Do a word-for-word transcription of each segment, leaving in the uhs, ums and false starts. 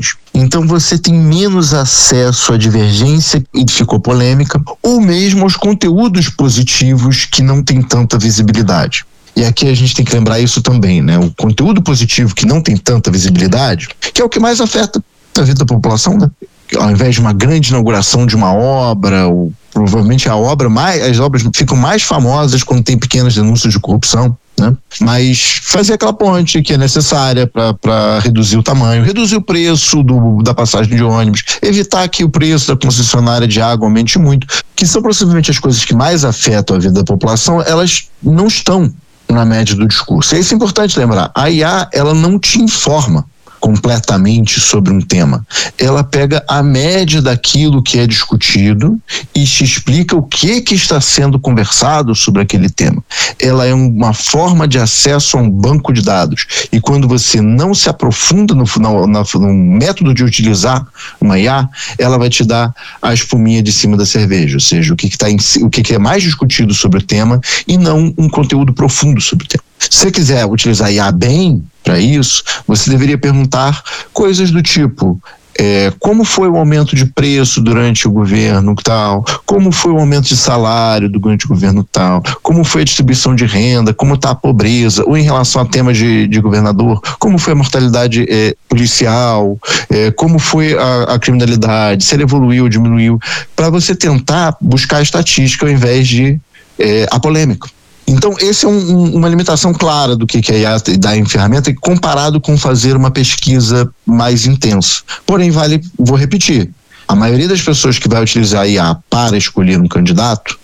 opiniões. Então você tem menos acesso à divergência e ficou polêmica, ou mesmo aos conteúdos positivos que não tem tanta visibilidade. E aqui a gente tem que lembrar isso também, né? O conteúdo positivo que não tem tanta visibilidade, que é o que mais afeta a vida da população, né? Ao invés de uma grande inauguração de uma obra, ou provavelmente a obra mais, as obras ficam mais famosas quando tem pequenas denúncias de corrupção, né? Mas fazer aquela ponte que é necessária para reduzir o tamanho, reduzir o preço do, da passagem de ônibus, evitar que o preço da concessionária de água aumente muito, que são possivelmente as coisas que mais afetam a vida da população, elas não estão na média do discurso. E isso é importante lembrar. A I A, ela não te informa completamente sobre um tema. Ela pega a média daquilo que é discutido e te explica o que que está sendo conversado sobre aquele tema. Ela é uma forma de acesso a um banco de dados. E quando você não se aprofunda no, no, no método de utilizar uma I A, ela vai te dar a espuminha de cima da cerveja, ou seja, o que que tá em, o que que é mais discutido sobre o tema e não um conteúdo profundo sobre o tema. Se você quiser utilizar a I A bem para isso, você deveria perguntar coisas do tipo: é, como foi o aumento de preço durante o governo tal? Como foi o aumento de salário durante o governo tal? Como foi a distribuição de renda? Como está a pobreza? Ou em relação a temas de, de governador, como foi a mortalidade é, policial? É, como foi a, a criminalidade? Se ela evoluiu ou diminuiu? Para você tentar buscar a estatística ao invés de é, a polêmica. Então, esse é um, um, uma limitação clara do que, que a I A dá em ferramenta, comparado com fazer uma pesquisa mais intensa. Porém, vale, vou repetir, a maioria das pessoas que vai utilizar a I A para escolher um candidato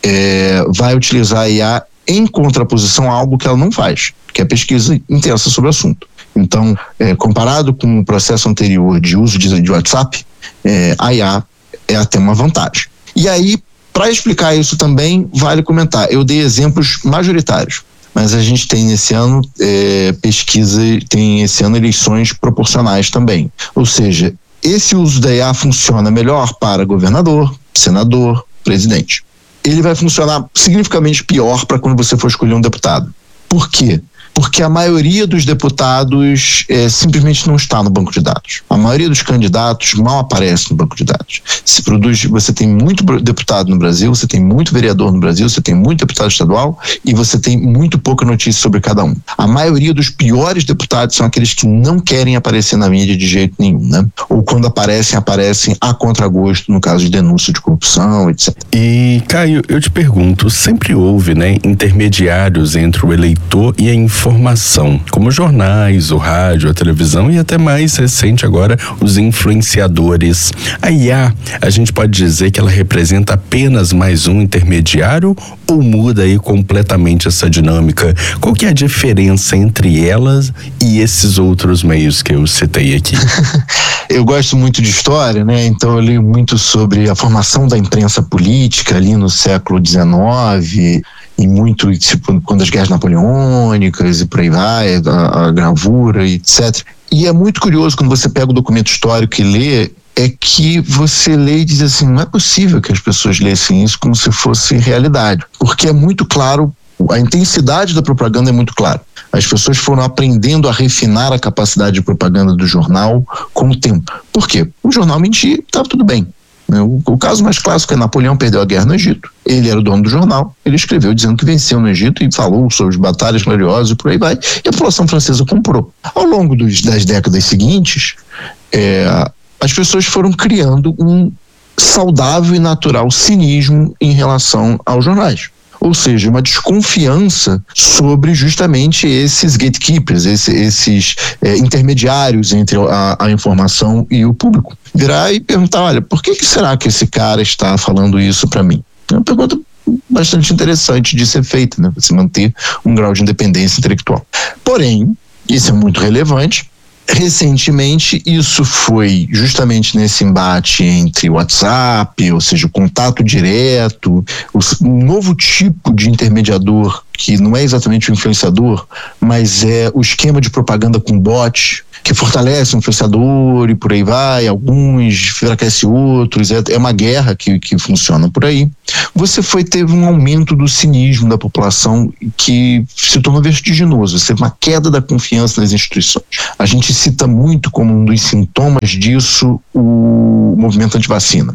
é, vai utilizar a I A em contraposição a algo que ela não faz, que é pesquisa intensa sobre o assunto. Então, é, comparado com o processo anterior de uso de, de WhatsApp, é, a I A é até uma vantagem. E aí, para explicar isso também, vale comentar, eu dei exemplos majoritários, mas a gente tem esse ano é, pesquisa, tem esse ano eleições proporcionais também. Ou seja, esse uso da I A funciona melhor para governador, senador, presidente. Ele vai funcionar significativamente pior para quando você for escolher um deputado. Por quê? Porque a maioria dos deputados é, simplesmente não está no banco de dados. A maioria dos candidatos mal aparece no banco de dados. Se produz, você tem muito deputado no Brasil, você tem muito vereador no Brasil, você tem muito deputado estadual e você tem muito pouca notícia sobre cada um. A maioria dos piores deputados são aqueles que não querem aparecer na mídia de jeito nenhum, né? Ou quando aparecem, aparecem a contragosto, no caso de denúncia de corrupção, etcétera. E, Caio, eu te pergunto, sempre houve, né, intermediários entre o eleitor e a informação informação, como jornais, o rádio, a televisão e até mais recente agora, os influenciadores. A I A, a gente pode dizer que ela representa apenas mais um intermediário ou muda aí completamente essa dinâmica? Qual que é a diferença entre elas e esses outros meios que eu citei aqui? Eu gosto muito de história, né? Então eu li muito sobre a formação da imprensa política ali no século dezenove, e muito, tipo, quando as guerras napoleônicas e por aí vai, a, a gravura e etcétera. E é muito curioso quando você pega o documento histórico e lê, é que você lê e diz assim, não é possível que as pessoas lessem isso como se fosse realidade, porque é muito claro, a intensidade da propaganda é muito clara. As pessoas foram aprendendo a refinar a capacidade de propaganda do jornal com o tempo. Por quê? O jornal mentia, estava tudo bem. O, o caso mais clássico é Napoleão perdeu a guerra no Egito. Ele era o dono do jornal, ele escreveu dizendo que venceu no Egito e falou sobre batalhas gloriosas e por aí vai. E a população francesa comprou. Ao longo dos, das décadas seguintes, é, as pessoas foram criando um saudável e natural cinismo em relação aos jornais. Ou seja, uma desconfiança sobre justamente esses gatekeepers, esse, esses é, intermediários entre a, a informação e o público. Virar e perguntar, olha, por que, que será que esse cara está falando isso para mim? É uma pergunta bastante interessante de ser feita, né? Você manter um grau de independência intelectual. Porém, isso é muito relevante. Recentemente, isso foi justamente nesse embate entre o WhatsApp, ou seja, o contato direto, um novo tipo de intermediador, que não é exatamente o influenciador, mas é o esquema de propaganda com bot, que fortalece o influenciador e por aí vai, alguns enfraquece outros, é, é uma guerra que, que funciona por aí. Você foi, teve um aumento do cinismo da população que se tornou vertiginoso, você teve uma queda da confiança nas instituições. A gente cita muito como um dos sintomas disso o movimento antivacina.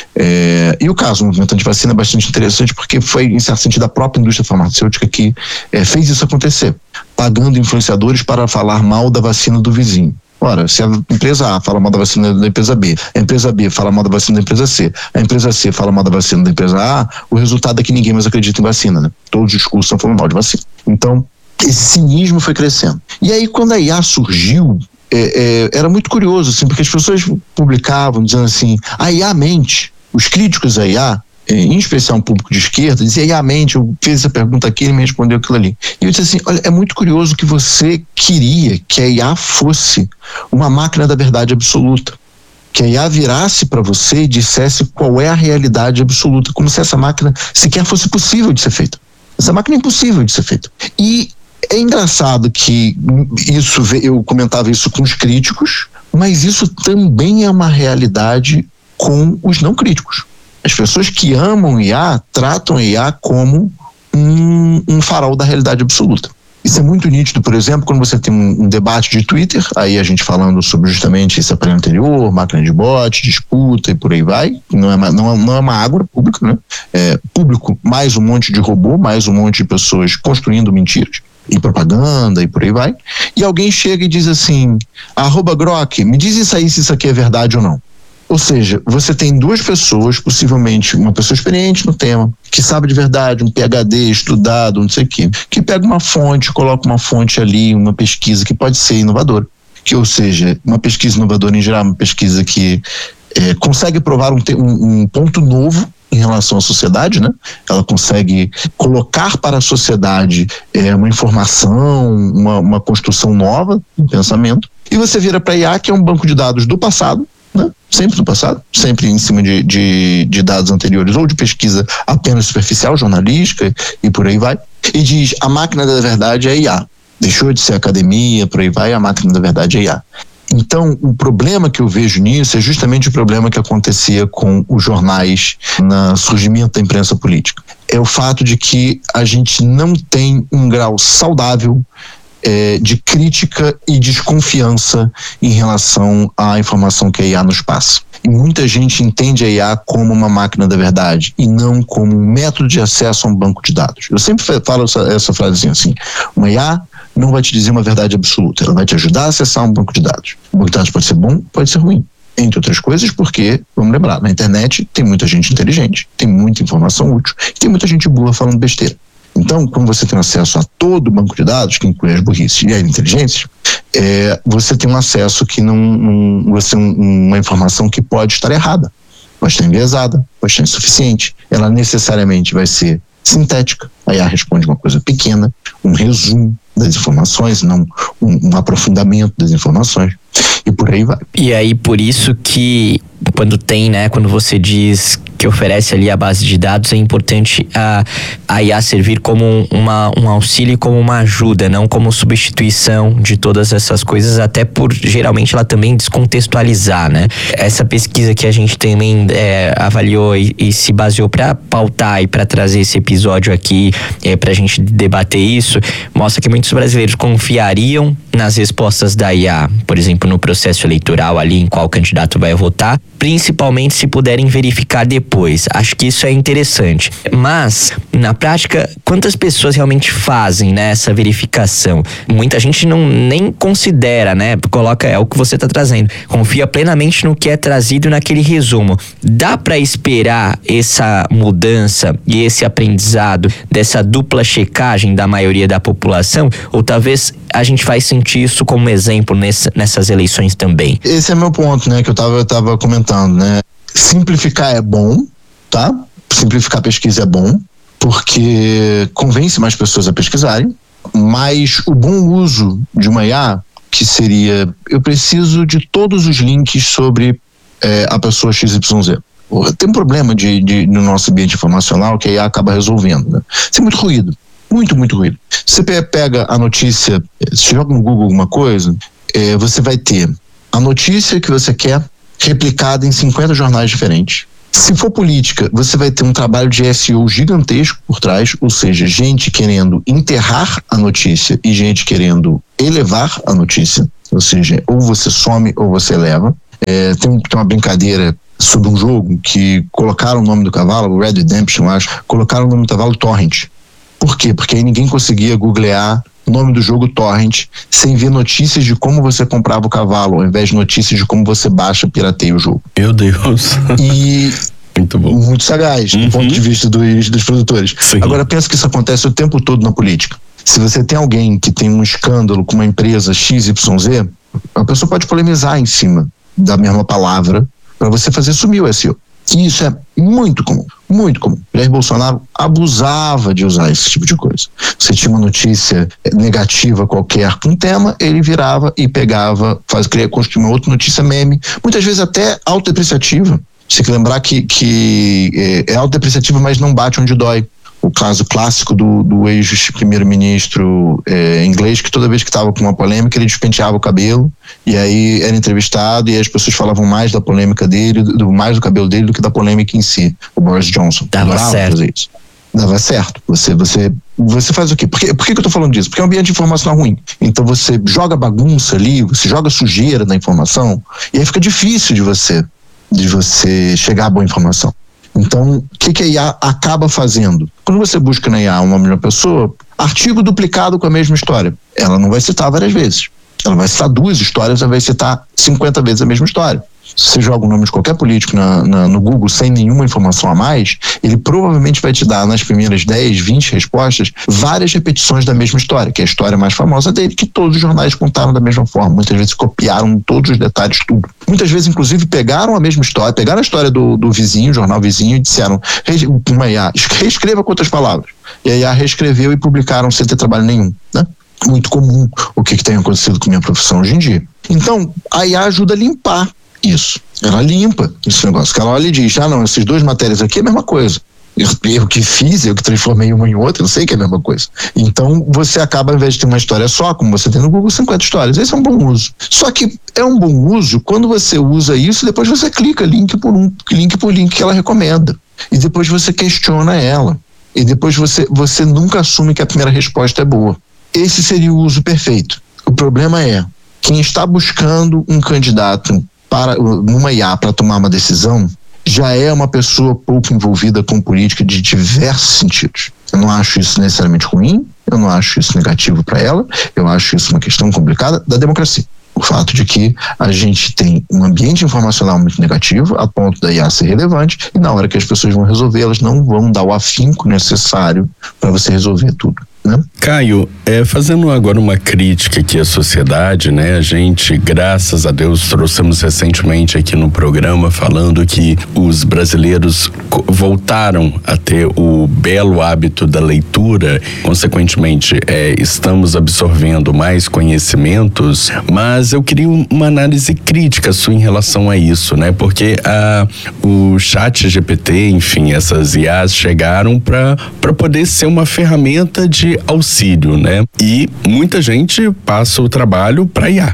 É, e o caso do movimento antivacina é bastante interessante porque foi, em certo sentido, a própria indústria farmacêutica que é, fez isso acontecer, pagando influenciadores para falar mal da vacina do vizinho. Ora, se a empresa A fala mal da vacina da empresa B, a empresa B fala mal da vacina da empresa C, a empresa C fala mal da vacina da empresa A, o resultado é que ninguém mais acredita em vacina, né? Todos os discursos estão falando mal de vacina. Então, esse cinismo foi crescendo. E aí, quando a I A surgiu, é, é, era muito curioso, assim, porque as pessoas publicavam dizendo assim, a I A mente. Os críticos da I A, em especial um público de esquerda, diziam, I A mente, eu fiz essa pergunta aqui, ele me respondeu aquilo ali. E eu disse assim, olha, é muito curioso que você queria que a I A fosse uma máquina da verdade absoluta. Que a I A virasse para você e dissesse qual é a realidade absoluta, como se essa máquina sequer fosse possível de ser feita. Essa máquina é impossível de ser feita. E é engraçado que isso, eu comentava isso com os críticos, mas isso também é uma realidade com os não críticos. As pessoas que amam I A tratam a I A como um, um farol da realidade absoluta. Isso é muito nítido, por exemplo, quando você tem um, um debate de Twitter, aí a gente falando sobre justamente esse aparelho anterior, máquina de bot, disputa e por aí vai, não é uma, não é, não é uma ágora pública, né? É público, mais um monte de robô, mais um monte de pessoas construindo mentiras e propaganda e por aí vai, e alguém chega e diz assim, arroba Grok, me diz isso aí se isso aqui é verdade ou não. Ou seja, você tem duas pessoas, possivelmente uma pessoa experiente no tema, que sabe de verdade, um P H D estudado, não sei o quê, que pega uma fonte, coloca uma fonte ali, uma pesquisa que pode ser inovadora. Que, ou seja, uma pesquisa inovadora em geral, uma pesquisa que é, consegue provar um, um, um ponto novo em relação à sociedade, né? Ela consegue colocar para a sociedade é, uma informação, uma, uma construção nova de pensamento. E você vira para a I A, que é um banco de dados do passado, né? Sempre do passado, sempre em cima de, de, de dados anteriores ou de pesquisa apenas superficial, jornalística e por aí vai, e diz, a máquina da verdade é I A. Deixou de ser academia, por aí vai, a máquina da verdade é I A. Então, o problema que eu vejo nisso é justamente o problema que acontecia com os jornais no surgimento da imprensa política. É o fato de que a gente não tem um grau saudável É, de crítica e desconfiança em relação à informação que a I A nos passa. E muita gente entende a I A como uma máquina da verdade e não como um método de acesso a um banco de dados. Eu sempre falo essa, essa frasezinha assim, uma I A não vai te dizer uma verdade absoluta, ela vai te ajudar a acessar um banco de dados. O banco de dados pode ser bom, pode ser ruim. Entre outras coisas, porque, vamos lembrar, na internet tem muita gente inteligente, tem muita informação útil, e tem muita gente burra falando besteira. Então, como você tem acesso a todo o banco de dados, que inclui as burrices e as inteligências, é, você tem um acesso que não, não você um, uma informação que pode estar errada, pode estar enviesada, pode estar insuficiente. Ela necessariamente vai ser sintética. A I A responde uma coisa pequena, um resumo das informações, não um, um aprofundamento das informações. E por aí vai. E aí, por isso que quando tem, né, quando você diz que oferece ali a base de dados, é importante a, a I A servir como uma, um auxílio e como uma ajuda, não como substituição de todas essas coisas, até por, geralmente, ela também descontextualizar, né? Essa pesquisa que a gente também é, avaliou e, e se baseou para pautar e para trazer esse episódio aqui, é, pra gente debater isso, mostra que muitos brasileiros confiariam nas respostas da I A, por exemplo, no processo eleitoral ali, em qual candidato vai votar, principalmente se puderem verificar depois. Acho que isso é interessante. Mas, na prática, quantas pessoas realmente fazem, né, essa verificação? Muita gente não nem considera, né? Coloca, é o que você está trazendo. Confia plenamente no que é trazido naquele resumo. Dá para esperar essa mudança e esse aprendizado dessa dupla checagem da maioria da população? Ou talvez a gente vai sentir isso como exemplo nessa, nessas eleições também? Esse é meu ponto, né, que eu tava, eu tava comentando, né? Simplificar é bom, tá? Simplificar a pesquisa é bom, porque convence mais pessoas a pesquisarem, mas o bom uso de uma I A, que seria, eu preciso de todos os links sobre é, a pessoa X Y Z. Tem um problema de, de, no nosso ambiente informacional que a I A acaba resolvendo, né? Tem muito ruído. Muito, muito ruído. Você pega a notícia, você joga no Google alguma coisa, é, você vai ter a notícia que você quer replicada em cinquenta jornais diferentes. Se for política, você vai ter um trabalho de S E O gigantesco por trás, ou seja, gente querendo enterrar a notícia e gente querendo elevar a notícia, ou seja, ou você some ou você eleva. É, tem, tem uma brincadeira sobre um jogo que colocaram o nome do cavalo, o Red Redemption, acho, colocaram o nome do cavalo Torrent. Por quê? Porque aí ninguém conseguia googlear o nome do jogo Torrent sem ver notícias de como você comprava o cavalo, ao invés de notícias de como você baixa, pirateia o jogo. Meu Deus. E muito bom. Muito sagaz, uhum. do ponto de vista dos, dos produtores. Sim. Agora, pensa que isso acontece o tempo todo na política. Se você tem alguém que tem um escândalo com uma empresa X Y Z, a pessoa pode polemizar em cima da mesma palavra para você fazer sumir o S E O. E isso é muito comum, muito comum. Jair Bolsonaro abusava de usar esse tipo de coisa. Você tinha uma notícia negativa qualquer com um tema, ele virava e pegava, faz, queria construir uma outra notícia meme, muitas vezes até autodepreciativa. Você tem que lembrar que, que é, é autodepreciativa, mas não bate onde dói. O caso clássico do, do ex-primeiro-ministro é, inglês, que toda vez que estava com uma polêmica, ele despenteava o cabelo, e aí era entrevistado, e as pessoas falavam mais da polêmica dele, do, mais do cabelo dele do que da polêmica em si. O Boris Johnson. Dava certo. Fazer isso. Dava certo. Você, você, você faz o quê? Por, que, por que eu tô falando disso? Porque é um ambiente de informação ruim. Então você joga bagunça ali, você joga sujeira na informação, e aí fica difícil de você, de você chegar a boa informação. Então, o que, que a I A acaba fazendo? Quando você busca na I A uma mesma pessoa, artigo duplicado com a mesma história, ela não vai citar várias vezes. Ela vai citar duas histórias, ela vai citar cinquenta vezes a mesma história. Se você joga o nome de qualquer político na, na, no Google sem nenhuma informação a mais, ele provavelmente vai te dar nas primeiras dez, vinte respostas várias repetições da mesma história, que é a história mais famosa dele, que todos os jornais contaram da mesma forma. Muitas vezes copiaram todos os detalhes, tudo. Muitas vezes, inclusive, pegaram a mesma história, pegaram a história do, do vizinho, jornal vizinho, e disseram, uma I A, reescreva com outras palavras. E a I A reescreveu e publicaram sem ter trabalho nenhum, né? Muito comum o que, que tem acontecido com a minha profissão hoje em dia. Então, a I A ajuda a limpar isso. Ela limpa esse negócio. Que ela olha e diz, ah não, essas duas matérias aqui é a mesma coisa. Eu, eu que fiz, eu que transformei uma em outra, eu sei que é a mesma coisa. Então você acaba, ao invés de ter uma história só, como você tem no Google, cinquenta histórias. Esse é um bom uso. Só que é um bom uso quando você usa isso e depois você clica link por um, link por link que ela recomenda. E depois você questiona ela. E depois você, você nunca assume que a primeira resposta é boa. Esse seria o uso perfeito. O problema é, quem está buscando um candidato para, numa I A para tomar uma decisão, já é uma pessoa pouco envolvida com política de diversos sentidos. Eu não acho isso necessariamente ruim, eu não acho isso negativo para ela, eu acho isso uma questão complicada da democracia. O fato de que a gente tem um ambiente informacional muito negativo, a ponto da I A ser relevante, e na hora que as pessoas vão resolver, elas não vão dar o afinco necessário para você resolver tudo. Né? Caio, é, fazendo agora uma crítica aqui à sociedade, né? A gente, graças a Deus, trouxemos recentemente aqui no programa falando que os brasileiros voltaram a ter o belo hábito da leitura, consequentemente, é, estamos absorvendo mais conhecimentos, mas eu queria uma análise crítica sua em relação a isso, né? Porque a, o chat G P T, enfim, essas I As chegaram para para poder ser uma ferramenta de auxílio, né? E muita gente passa o trabalho para I A.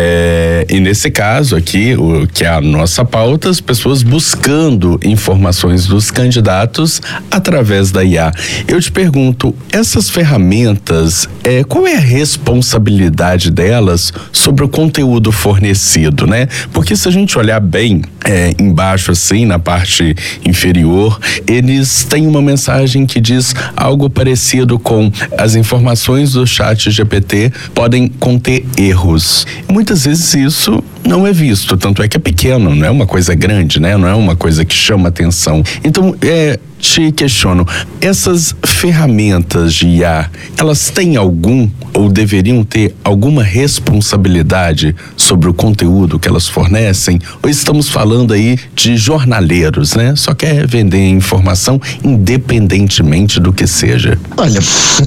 É, e nesse caso aqui, o que é a nossa pauta, as pessoas buscando informações dos candidatos através da I A. Eu te pergunto, essas ferramentas, é, qual é a responsabilidade delas sobre o conteúdo fornecido, né? Porque se a gente olhar bem é, embaixo assim, na parte inferior, eles têm uma mensagem que diz algo parecido com as informações do chat G P T podem conter erros. Muitas vezes isso não é visto, tanto é que é pequeno, não é uma coisa grande, né? Não é uma coisa que chama atenção. Então, é, te questiono, essas ferramentas de I A, elas têm algum ou deveriam ter alguma responsabilidade sobre o conteúdo que elas fornecem? Ou estamos falando aí de jornaleiros, né? Só quer vender informação independentemente do que seja. Olha,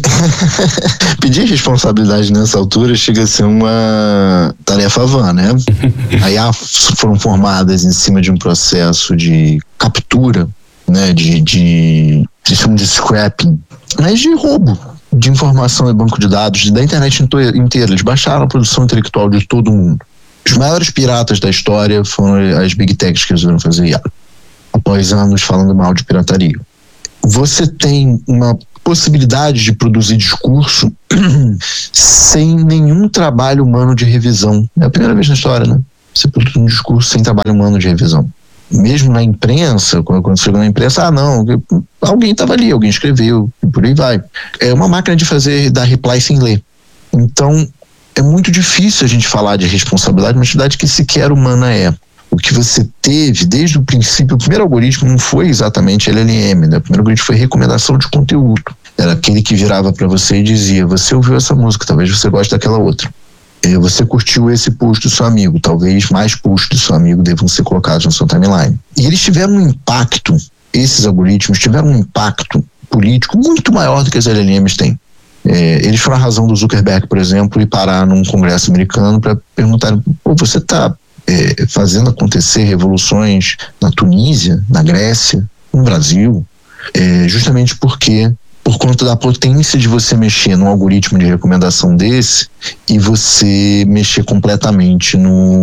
pedir responsabilidade nessa altura chega a ser uma tarefa vã, né? A I A foram formadas em cima de um processo de captura, né, de, de, de, de scrapping, mas de roubo, de informação e banco de dados da internet inteira. Eles baixaram a produção intelectual de todo mundo. Os maiores piratas da história foram as Big Techs que resolveram fazer I A, após anos falando mal de pirataria. Você tem uma possibilidade de produzir discurso sem nenhum trabalho humano de revisão. É a primeira vez na história, né? Você produz um discurso sem trabalho humano de revisão. Mesmo na imprensa, quando chegou na imprensa, ah não, alguém estava ali, alguém escreveu, e por aí vai. É uma máquina de fazer, dar reply sem ler. Então, é muito difícil a gente falar de responsabilidade, uma atividade que sequer humana é. O que você teve desde o princípio, o primeiro algoritmo não foi exatamente L L M, né? O primeiro algoritmo foi recomendação de conteúdo. Era aquele que virava para você e dizia, você ouviu essa música, talvez você goste daquela outra. Você curtiu esse post do seu amigo, talvez mais posts do seu amigo devam ser colocados no seu timeline. E eles tiveram um impacto, esses algoritmos tiveram um impacto político muito maior do que as L L Ms têm. É, eles foram a razão do Zuckerberg, por exemplo, e parar num congresso americano para perguntar, pô, você está é, fazendo acontecer revoluções na Tunísia, na Grécia, no Brasil, é, justamente porque por conta da potência de você mexer num algoritmo de recomendação desse e você mexer completamente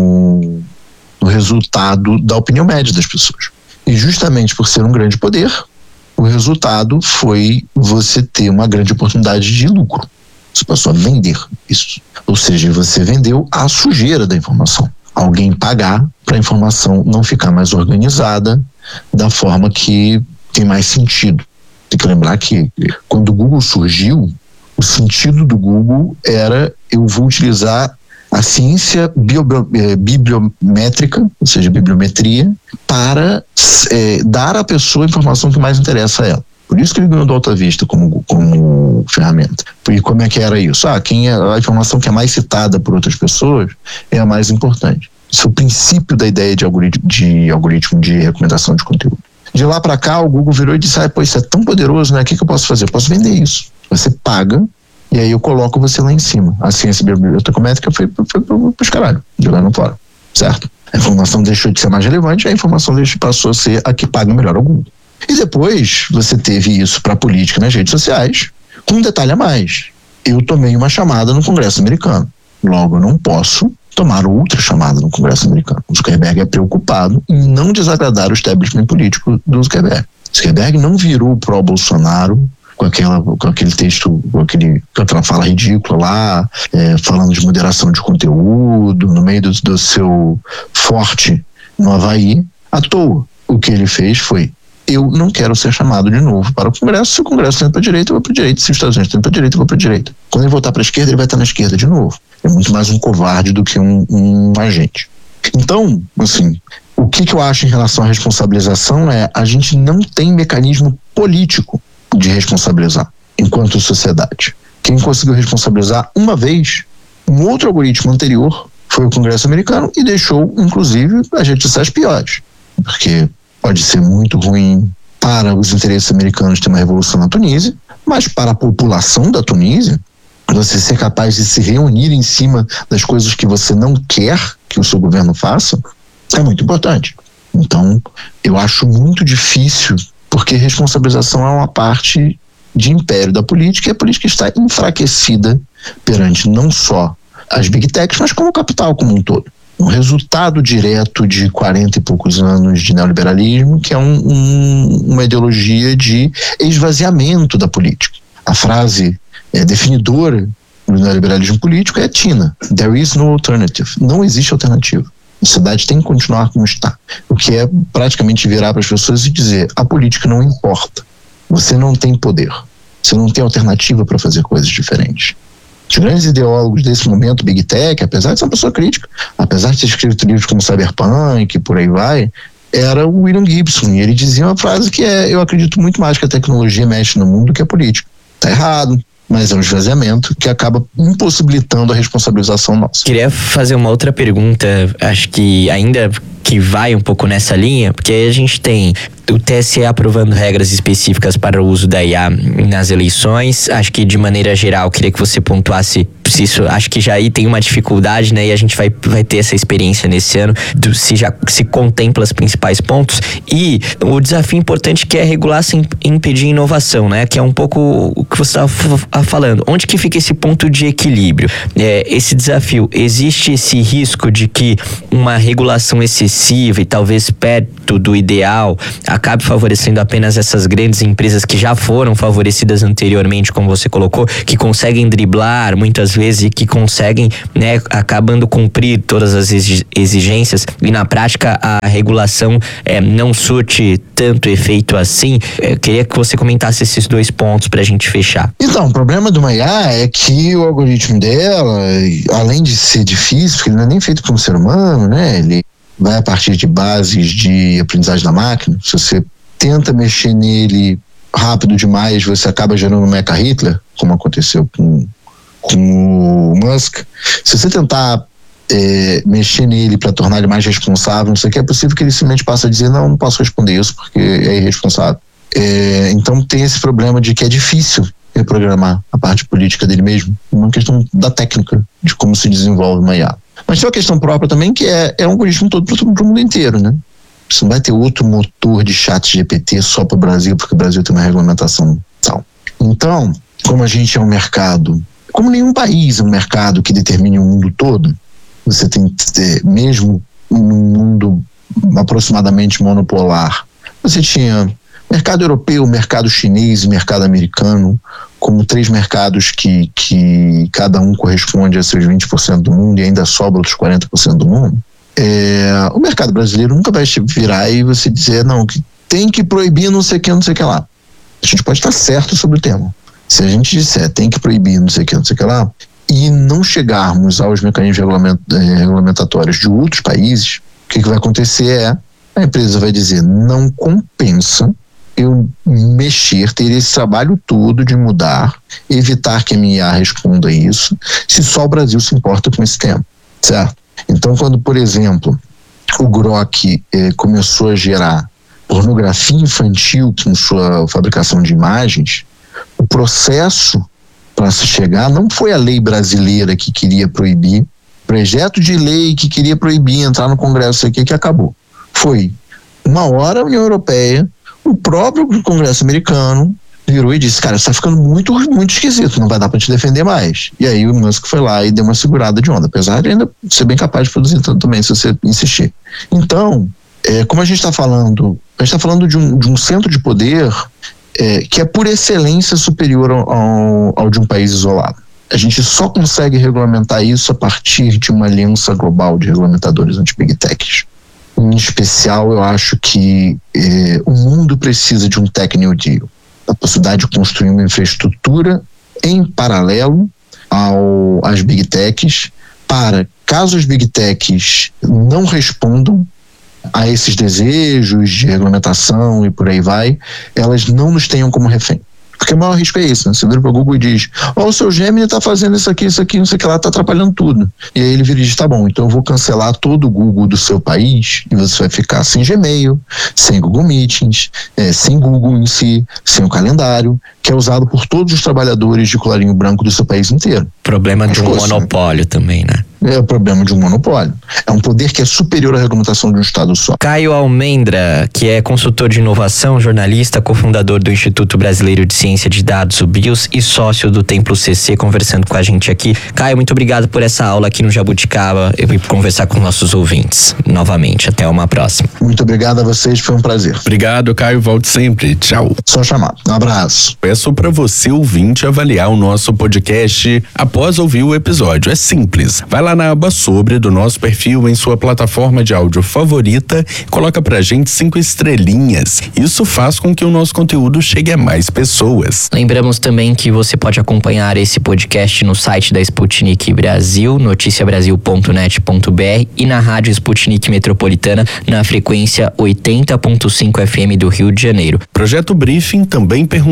no, no resultado da opinião média das pessoas. E justamente por ser um grande poder, o resultado foi você ter uma grande oportunidade de lucro. Você passou a vender isso. Ou seja, você vendeu a sujeira da informação. Alguém pagar para a informação não ficar mais organizada da forma que tem mais sentido. Tem que lembrar que quando o Google surgiu, o sentido do Google era eu vou utilizar a ciência bio, eh, bibliométrica, ou seja, bibliometria, para eh, dar à pessoa a informação que mais interessa a ela. Por isso que ele ganhou do Alta Vista como, como ferramenta. E como é que era isso? Ah, quem é, a informação que é mais citada por outras pessoas é a mais importante. Isso é o princípio da ideia de algoritmo de, algoritmo de recomendação de conteúdo. De lá para cá, o Google virou e disse, ah, pô, isso é tão poderoso, né? O que, que eu posso fazer? Eu posso vender isso. Você paga, e aí eu coloco você lá em cima. A ciência bibliotecométrica foi, foi, foi pros caralho, jogando fora, certo? A informação deixou de ser mais relevante, a informação deixou, passou a ser a que paga melhor ao Google. E depois, você teve isso para política nas redes sociais, com um detalhe a mais. Eu tomei uma chamada no Congresso americano. Logo, eu não posso tomar outra chamada no Congresso americano. O Zuckerberg é preocupado em não desagradar o establishment político do Zuckerberg. O Zuckerberg não virou pró-Bolsonaro com, aquela, com aquele texto, com, aquele, com aquela fala ridícula lá, é, falando de moderação de conteúdo, no meio do, do seu forte no Havaí, à toa. O que ele fez foi, eu não quero ser chamado de novo para o Congresso. Se o Congresso está indo para a direita, eu vou para a direita. Se os Estados Unidos estão indo para a direita, eu vou para a direita. Quando ele voltar para a esquerda, ele vai estar na esquerda de novo. É muito mais um covarde do que um, um agente. Então, assim, o que, que eu acho em relação à responsabilização é a gente não tem mecanismo político de responsabilizar enquanto sociedade. Quem conseguiu responsabilizar uma vez, um outro algoritmo anterior, foi o Congresso americano e deixou, inclusive, as redes sociais piores. Porque pode ser muito ruim para os interesses americanos ter uma revolução na Tunísia, mas para a população da Tunísia, você ser capaz de se reunir em cima das coisas que você não quer que o seu governo faça, é muito importante. Então, eu acho muito difícil, porque responsabilização é uma parte de império da política, e a política está enfraquecida perante não só as big techs, mas como o capital como um todo. Um resultado direto de quarenta e poucos anos de neoliberalismo, que é um, um, uma ideologia de esvaziamento da política. A frase é, definidora do neoliberalismo político é Tina, there is no alternative, não existe alternativa. A sociedade tem que continuar como está, o que é praticamente virar para as pessoas e dizer, a política não importa, você não tem poder, você não tem alternativa para fazer coisas diferentes. Os grandes ideólogos desse momento, Big Tech, apesar de ser uma pessoa crítica, apesar de ter escrito livros como Cyberpunk e por aí vai, era o William Gibson, e ele dizia uma frase que é, eu acredito muito mais que a tecnologia mexe no mundo do que a política. Tá errado, mas é um esvaziamento que acaba impossibilitando a responsabilização nossa. Queria fazer uma outra pergunta, acho que ainda que vai um pouco nessa linha, porque aí a gente tem o T S E aprovando regras específicas para o uso da I A nas eleições. Acho que de maneira geral, queria que você pontuasse se isso, acho que já aí tem uma dificuldade, né? E a gente vai, vai ter essa experiência nesse ano, do, se já se contempla os principais pontos. E o desafio importante que é regular sem impedir inovação, né? Que é um pouco o que você estava falando. Onde que fica esse ponto de equilíbrio? É, esse desafio, existe esse risco de que uma regulação excessiva e talvez perto do ideal acabe favorecendo apenas essas grandes empresas que já foram favorecidas anteriormente, como você colocou, que conseguem driblar muitas vezes e que conseguem, né, acabando cumprir todas as exigências e na prática a regulação é, não surte tanto efeito assim. Eu queria que você comentasse esses dois pontos pra gente fechar. Então, o problema do I A é que o algoritmo dela, além de ser difícil, porque ele não é nem feito por um ser humano, né? Ele vai a partir de bases de aprendizagem da máquina. Se você tenta mexer nele rápido demais, você acaba gerando um mecha Hitler, como aconteceu com, com o Musk. Se você tentar é, mexer nele para tornar ele mais responsável, não sei o que, é possível que ele simplesmente passe a dizer, não, não posso responder isso porque é irresponsável. É, então tem esse problema de que é difícil reprogramar a parte política dele mesmo, uma questão da técnica, de como se desenvolve uma I A. Mas tem uma questão própria também, que é, é um algoritmo todo para o mundo inteiro, né? Você não vai ter outro motor de chat G P T só para o Brasil, porque o Brasil tem uma regulamentação tal. Então, como a gente é um mercado, como nenhum país é um mercado que determine o mundo todo, você tem que ter, mesmo num mundo aproximadamente monopolar, você tinha mercado europeu, mercado chinês e mercado americano, como três mercados que, que cada um corresponde a seus vinte por cento do mundo e ainda sobra outros quarenta por cento do mundo. É, o mercado brasileiro nunca vai virar e você dizer, não, que tem que proibir não sei o que, não sei o que lá. A gente pode estar certo sobre o tema. Se a gente disser tem que proibir não sei o que, não sei o que lá, e não chegarmos aos mecanismos regulament, regulamentatórios de outros países, o que, que vai acontecer é, a empresa vai dizer, não compensa eu mexer, ter esse trabalho todo de mudar, evitar que a minha I A responda a isso, se só o Brasil se importa com esse tema, certo? Então, quando, por exemplo, o Grok eh, começou a gerar pornografia infantil com sua fabricação de imagens, o processo para se chegar não foi a lei brasileira que queria proibir, projeto de lei que queria proibir, entrar no Congresso aqui, que acabou. Foi uma hora a União Europeia, o próprio Congresso americano virou e disse, cara, isso tá ficando muito, muito esquisito, não vai dar para te defender mais. E aí o Musk foi lá e deu uma segurada de onda, apesar de ainda ser bem capaz de produzir tanto também, se você insistir. Então, é, como a gente está falando, a gente está falando de um, de um centro de poder é, que é por excelência superior ao, ao de um país isolado. A gente só consegue regulamentar isso a partir de uma aliança global de regulamentadores anti-big techs. Em especial, eu acho que eh, o mundo precisa de um Tech New Deal, a possibilidade de construir uma infraestrutura em paralelo ao, às Big Techs, para, caso as Big Techs não respondam a esses desejos de regulamentação e por aí vai, elas não nos tenham como refém. Porque o maior risco é esse, né? Você vira para o Google e diz, ó, oh, o seu Gemini está fazendo isso aqui, isso aqui, não sei o que lá, está atrapalhando tudo. E aí ele vira e diz, tá bom, então eu vou cancelar todo o Google do seu país e você vai ficar sem Gmail, sem Google Meetings, é, sem Google em si, sem o calendário, que é usado por todos os trabalhadores de colarinho branco do seu país inteiro. Problema de um monopólio também, né? É o problema de um monopólio. É um poder que é superior à regulamentação de um Estado só. Caio Almendra, que é consultor de inovação, jornalista, cofundador do Instituto Brasileiro de Ciência de Dados, o BIOS, e sócio do Templo C C, conversando com a gente aqui. Caio, muito obrigado por essa aula aqui no Jabuticaba e por conversar com nossos ouvintes. Novamente, até uma próxima. Muito obrigado a vocês, foi um prazer. Obrigado, Caio, volte sempre. Tchau. Só chamar. Um abraço. Peço para você, ouvinte, avaliar o nosso podcast após ouvir o episódio. É simples. Vai lá na aba sobre do nosso perfil em sua plataforma de áudio favorita e coloca pra gente cinco estrelinhas. Isso faz com que o nosso conteúdo chegue a mais pessoas. Lembramos também que você pode acompanhar esse podcast no site da Sputnik Brasil, noticia brasil ponto net ponto b r, e na rádio Sputnik Metropolitana na frequência oitenta ponto cinco F M do Rio de Janeiro. Projeto Briefing também perguntou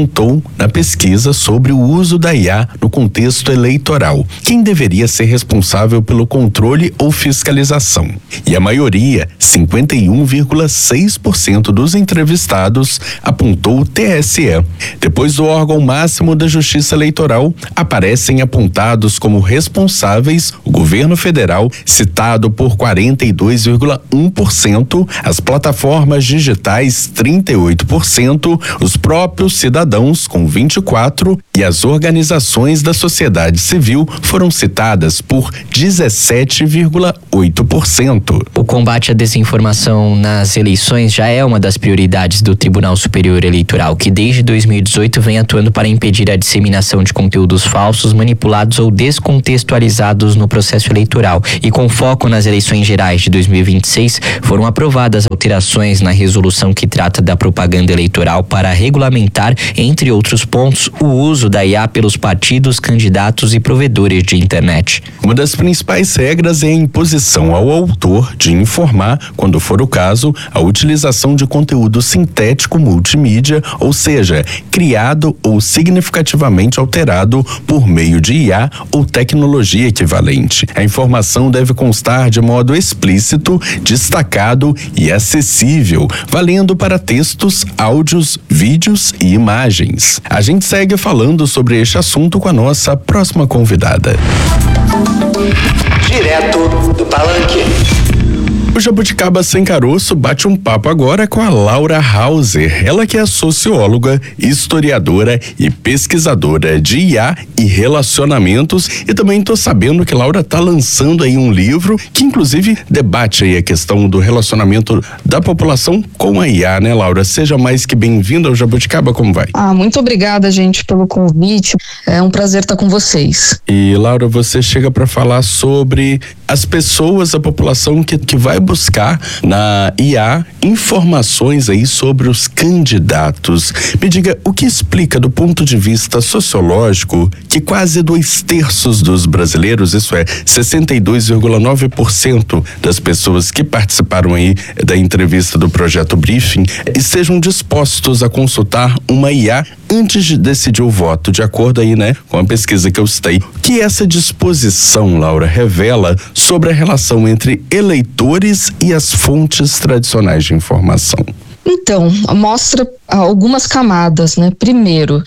na pesquisa sobre o uso da I A no contexto eleitoral. Quem deveria ser responsável pelo controle ou fiscalização? E a maioria, cinquenta e um vírgula seis por cento dos entrevistados, apontou o T S E. Depois do órgão máximo da Justiça Eleitoral, aparecem apontados como responsáveis o governo federal, citado por quarenta e dois vírgula um por cento, as plataformas digitais trinta e oito por cento, os próprios cidadãos com vinte e quatro por cento e as organizações da sociedade civil foram citadas por dezessete vírgula oito por cento. O combate à desinformação nas eleições já é uma das prioridades do Tribunal Superior Eleitoral, que desde dois mil e dezoito vem atuando para impedir a disseminação de conteúdos falsos, manipulados ou descontextualizados no processo eleitoral. E com foco nas eleições gerais de dois mil e vinte e seis, foram aprovadas alterações na resolução que trata da propaganda eleitoral para regulamentar, entre outros pontos, o uso da I A pelos partidos, candidatos e provedores de internet. Uma das principais regras é a imposição ao autor de informar, quando for o caso, a utilização de conteúdo sintético multimídia, ou seja, criado ou significativamente alterado por meio de I A ou tecnologia equivalente. A informação deve constar de modo explícito, destacado e acessível, valendo para textos, áudios, vídeos e imagens. A gente segue falando sobre este assunto com a nossa próxima convidada. Direto do Palanque. O Jabuticaba Sem Caroço bate um papo agora com a Laura Hauser, ela que é socióloga, historiadora e pesquisadora de I A e relacionamentos, e também tô sabendo que Laura tá lançando aí um livro que inclusive debate aí a questão do relacionamento da população com a I A, né, Laura? Seja mais que bem-vinda ao Jabuticaba, como vai? Ah, muito obrigada, gente, pelo convite, é um prazer estar com vocês. E Laura, você chega para falar sobre as pessoas, a população que, que vai buscar na I A informações aí sobre os candidatos. Me diga, o que explica do ponto de vista sociológico que quase dois terços dos brasileiros, isso é, sessenta e dois vírgula nove por cento das pessoas que participaram aí da entrevista do Projeto Briefing, estejam dispostos a consultar uma I A antes de decidir o voto, de acordo aí, né, com a pesquisa que eu citei. O que essa disposição, Laura, revela sobre a relação entre eleitores e as fontes tradicionais de informação? Então, mostra algumas camadas, né? Primeiro,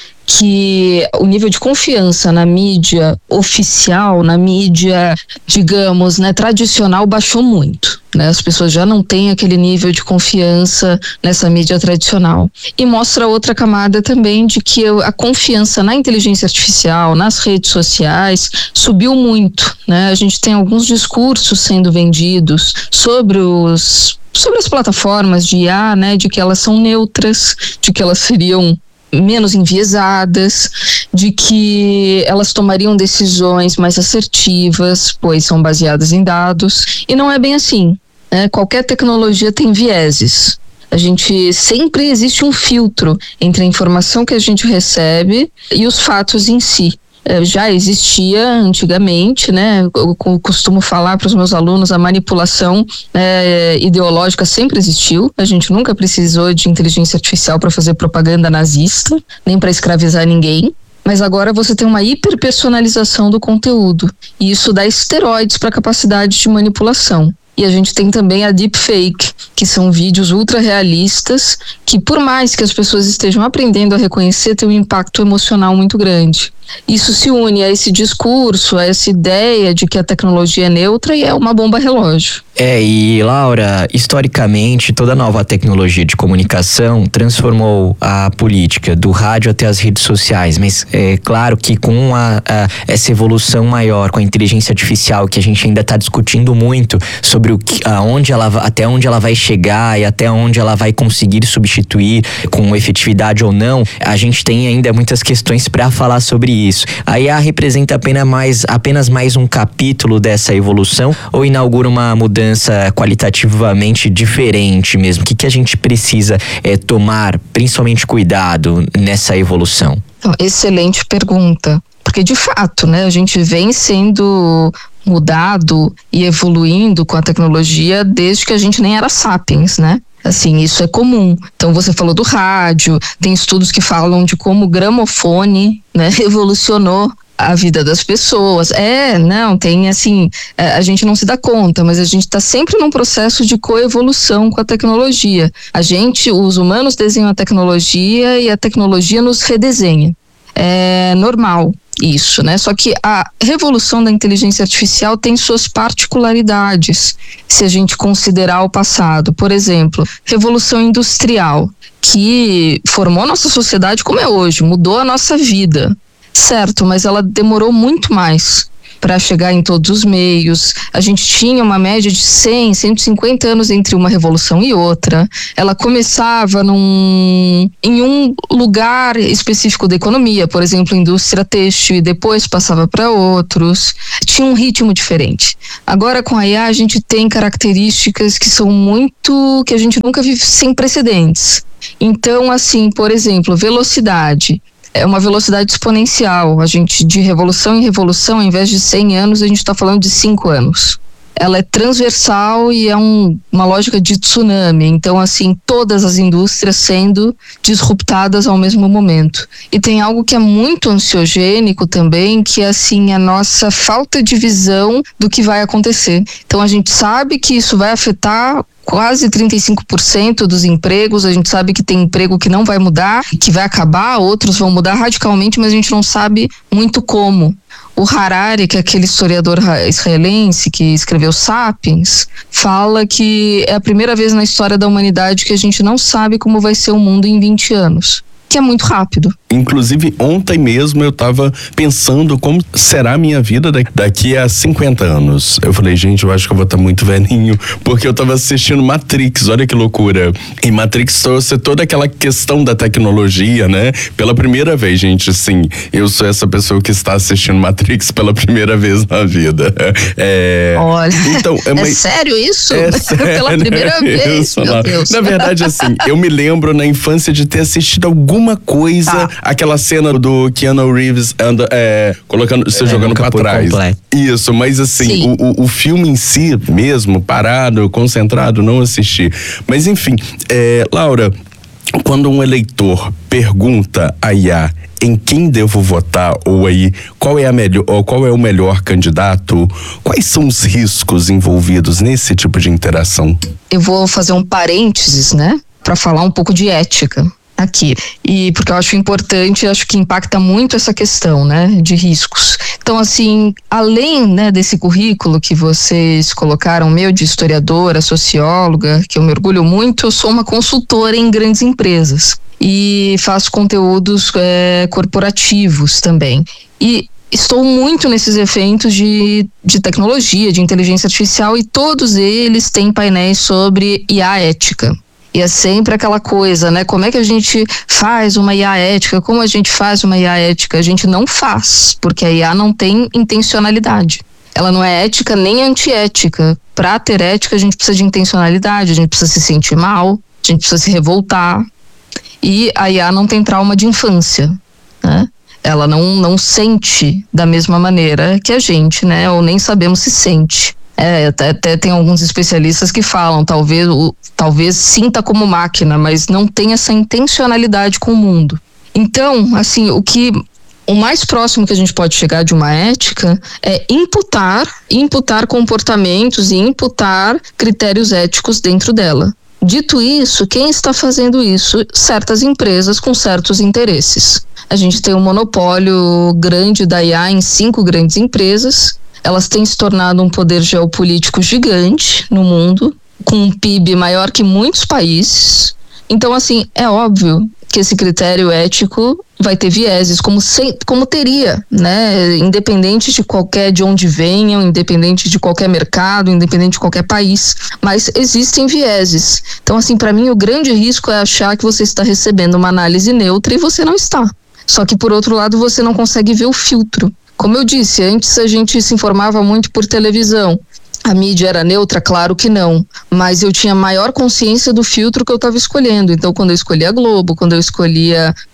que o nível de confiança na mídia oficial, na mídia, digamos, né, tradicional, baixou muito, né? As pessoas já não têm aquele nível de confiança nessa mídia tradicional. E mostra outra camada também de que a confiança na inteligência artificial, nas redes sociais, subiu muito, né? A gente tem alguns discursos sendo vendidos sobre os sobre as plataformas de I A, né, de que elas são neutras, de que elas seriam menos enviesadas, de que elas tomariam decisões mais assertivas, pois são baseadas em dados, e não é bem assim, né? Qualquer tecnologia tem vieses. A gente sempre existe um filtro entre a informação que a gente recebe e os fatos em si. Já existia antigamente, né? Eu costumo falar para os meus alunos, a manipulação é, ideológica sempre existiu. A gente nunca precisou de inteligência artificial para fazer propaganda nazista, nem para escravizar ninguém. Mas agora você tem uma hiperpersonalização do conteúdo. E isso dá esteroides para a capacidade de manipulação. E a gente tem também a deepfake, que são vídeos ultra realistas, que por mais que as pessoas estejam aprendendo a reconhecer, tem um impacto emocional muito grande. Isso se une a esse discurso, a essa ideia de que a tecnologia é neutra e é uma bomba relógio. É, e Laura, historicamente, toda nova tecnologia de comunicação transformou a política do rádio até as redes sociais, mas é claro que com a, a, essa evolução maior, com a inteligência artificial, que a gente ainda está discutindo muito sobre o que, aonde ela, até onde ela vai chegar e até onde ela vai conseguir substituir com efetividade ou não, a gente tem ainda muitas questões para falar sobre isso. A I A representa apenas mais, apenas mais um capítulo dessa evolução ou inaugura uma mudança qualitativamente diferente mesmo? O que, que a gente precisa é, tomar, principalmente cuidado nessa evolução? Então, excelente pergunta, porque de fato, né, a gente vem sendo mudado e evoluindo com a tecnologia desde que a gente nem era sapiens, né? Assim, isso é comum. Então você falou do rádio, tem estudos que falam de como o gramofone, né, revolucionou a vida das pessoas. É, não, tem assim, a gente não se dá conta, mas a gente está sempre num processo de coevolução com a tecnologia. A gente, os humanos desenham a tecnologia e a tecnologia nos redesenha. É normal isso, né? Só que a revolução da inteligência artificial tem suas particularidades, se a gente considerar o passado. Por exemplo, revolução industrial, que formou nossa sociedade como é hoje, mudou a nossa vida. Certo, mas ela demorou muito mais para chegar em todos os meios. A gente tinha uma média de cem, cento e cinquenta anos entre uma revolução e outra. Ela começava num, em um lugar específico da economia, por exemplo, indústria têxtil, e depois passava para outros. Tinha um ritmo diferente. Agora com a I A a gente tem características que são muito, que a gente nunca viu, sem precedentes. Então, assim, por exemplo, velocidade. É uma velocidade exponencial. A gente, de revolução em revolução, ao invés de cem anos, a gente está falando de cinco anos. Ela é transversal e é um, uma lógica de tsunami. Então, assim, todas as indústrias sendo disruptadas ao mesmo momento. E tem algo que é muito ansiogênico também, que é, assim, a nossa falta de visão do que vai acontecer. Então, a gente sabe que isso vai afetar quase trinta e cinco por cento dos empregos. A gente sabe que tem emprego que não vai mudar, que vai acabar, outros vão mudar radicalmente, mas a gente não sabe muito como. O Harari, que é aquele historiador israelense que escreveu Sapiens, fala que é a primeira vez na história da humanidade que a gente não sabe como vai ser o mundo em vinte anos. Que é muito rápido. Inclusive, ontem mesmo eu tava pensando como será a minha vida daqui a cinquenta anos. Eu falei, gente, eu acho que eu vou estar muito velhinho, porque eu tava assistindo Matrix, olha que loucura. E Matrix trouxe toda aquela questão da tecnologia, né? Pela primeira vez, gente, assim, eu sou essa pessoa que está assistindo Matrix pela primeira vez na vida. É... Olha, então, é, uma... é sério isso? É sério, pela primeira vez, meu Deus. Na verdade, assim, eu me lembro na infância de ter assistido alguma Uma coisa, tá. Aquela cena do Keanu Reeves anda, é, colocando, se é, jogando pra trás. Completo. Isso, mas assim, o, o, o filme em si mesmo, parado, concentrado, não assisti. Mas enfim, é, Laura, quando um eleitor pergunta a I A em quem devo votar, ou aí qual é a melhor, ou qual é o melhor candidato, quais são os riscos envolvidos nesse tipo de interação? Eu vou fazer um parênteses, né, para falar um pouco de ética aqui, e porque eu acho importante, acho que impacta muito essa questão, né, de riscos. Então, assim, além, né, desse currículo que vocês colocaram, meu, de historiadora, socióloga, que eu me orgulho muito, eu sou uma consultora em grandes empresas e faço conteúdos é, corporativos também. E estou muito nesses eventos de, de tecnologia, de inteligência artificial, e todos eles têm painéis sobre I A ética. E é sempre aquela coisa, né? Como é que a gente faz uma I A ética? Como a gente faz uma I A ética? A gente não faz, porque a I A não tem intencionalidade. Ela não é ética nem antiética. Para ter ética, a gente precisa de intencionalidade, a gente precisa se sentir mal, a gente precisa se revoltar. E a I A não tem trauma de infância, né? Ela não, não sente da mesma maneira que a gente, né? Ou nem sabemos se sente. É, até, até tem alguns especialistas que falam, talvez, o, talvez sinta como máquina, mas não tem essa intencionalidade com o mundo. Então, assim, o que o mais próximo que a gente pode chegar de uma ética é imputar, imputar comportamentos e imputar critérios éticos dentro dela. Dito isso, quem está fazendo isso? Certas empresas com certos interesses. A gente tem um monopólio grande da I A em cinco grandes empresas. Elas têm se tornado um poder geopolítico gigante no mundo, com um P I B maior que muitos países. Então, assim, é óbvio que esse critério ético vai ter vieses, como, se, como teria, né? Independente de qualquer, de onde venham, independente de qualquer mercado, independente de qualquer país. Mas existem vieses. Então, assim, para mim, o grande risco é achar que você está recebendo uma análise neutra e você não está. Só que, por outro lado, você não consegue ver o filtro. Como eu disse, antes a gente se informava muito por televisão. A mídia era neutra? Claro que não. Mas eu tinha maior consciência do filtro que eu estava escolhendo. Então, quando eu escolhia a Globo, quando eu escolhia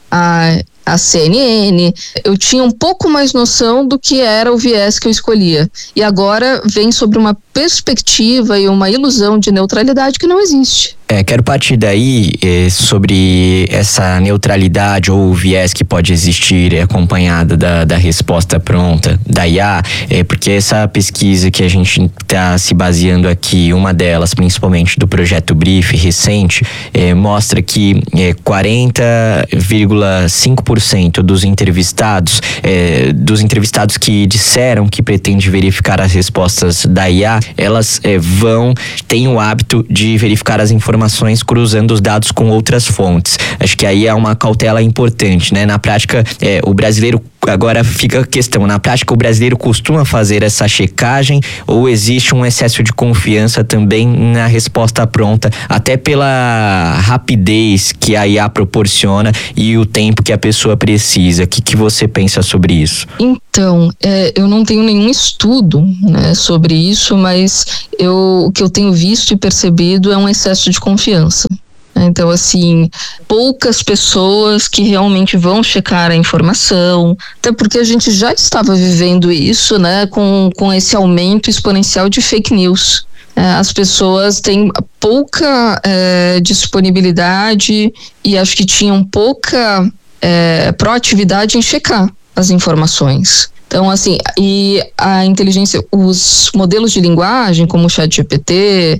a a C N N, eu tinha um pouco mais noção do que era o viés que eu escolhia. E agora vem sobre uma perspectiva e uma ilusão de neutralidade que não existe. É, quero partir daí é, sobre essa neutralidade ou viés que pode existir é, acompanhada da, da resposta pronta da I A, é, porque essa pesquisa que a gente está se baseando aqui, uma delas, principalmente do projeto Brief recente, é, mostra que é, quarenta vírgula cinco por cento dos entrevistados, é, dos entrevistados que disseram que pretende verificar as respostas da I A, elas é, vão, têm o hábito de verificar as informações informações cruzando os dados com outras fontes. Acho que aí é uma cautela importante, né? Na prática, é, o brasileiro, agora fica a questão, na prática o brasileiro costuma fazer essa checagem ou existe um excesso de confiança também na resposta pronta, até pela rapidez que a I A proporciona e o tempo que a pessoa precisa? O que, que você pensa sobre isso? Então, é, eu não tenho nenhum estudo, né, sobre isso, mas eu, o que eu tenho visto e percebido é um excesso de confiança. Então, assim, poucas pessoas que realmente vão checar a informação, até porque a gente já estava vivendo isso, né, com, com esse aumento exponencial de fake news. É, as pessoas têm pouca é, disponibilidade e acho que tinham pouca é, proatividade em checar as informações. Então, assim, e a inteligência, os modelos de linguagem, como o ChatGPT,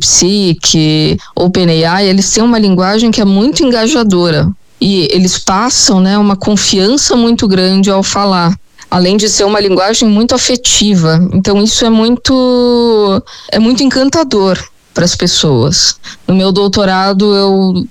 DeepSeek, OpenAI, eles têm uma linguagem que é muito engajadora e eles passam, né, uma confiança muito grande ao falar, além de ser uma linguagem muito afetiva. Então, isso é muito, é muito encantador para as pessoas. No meu doutorado, eu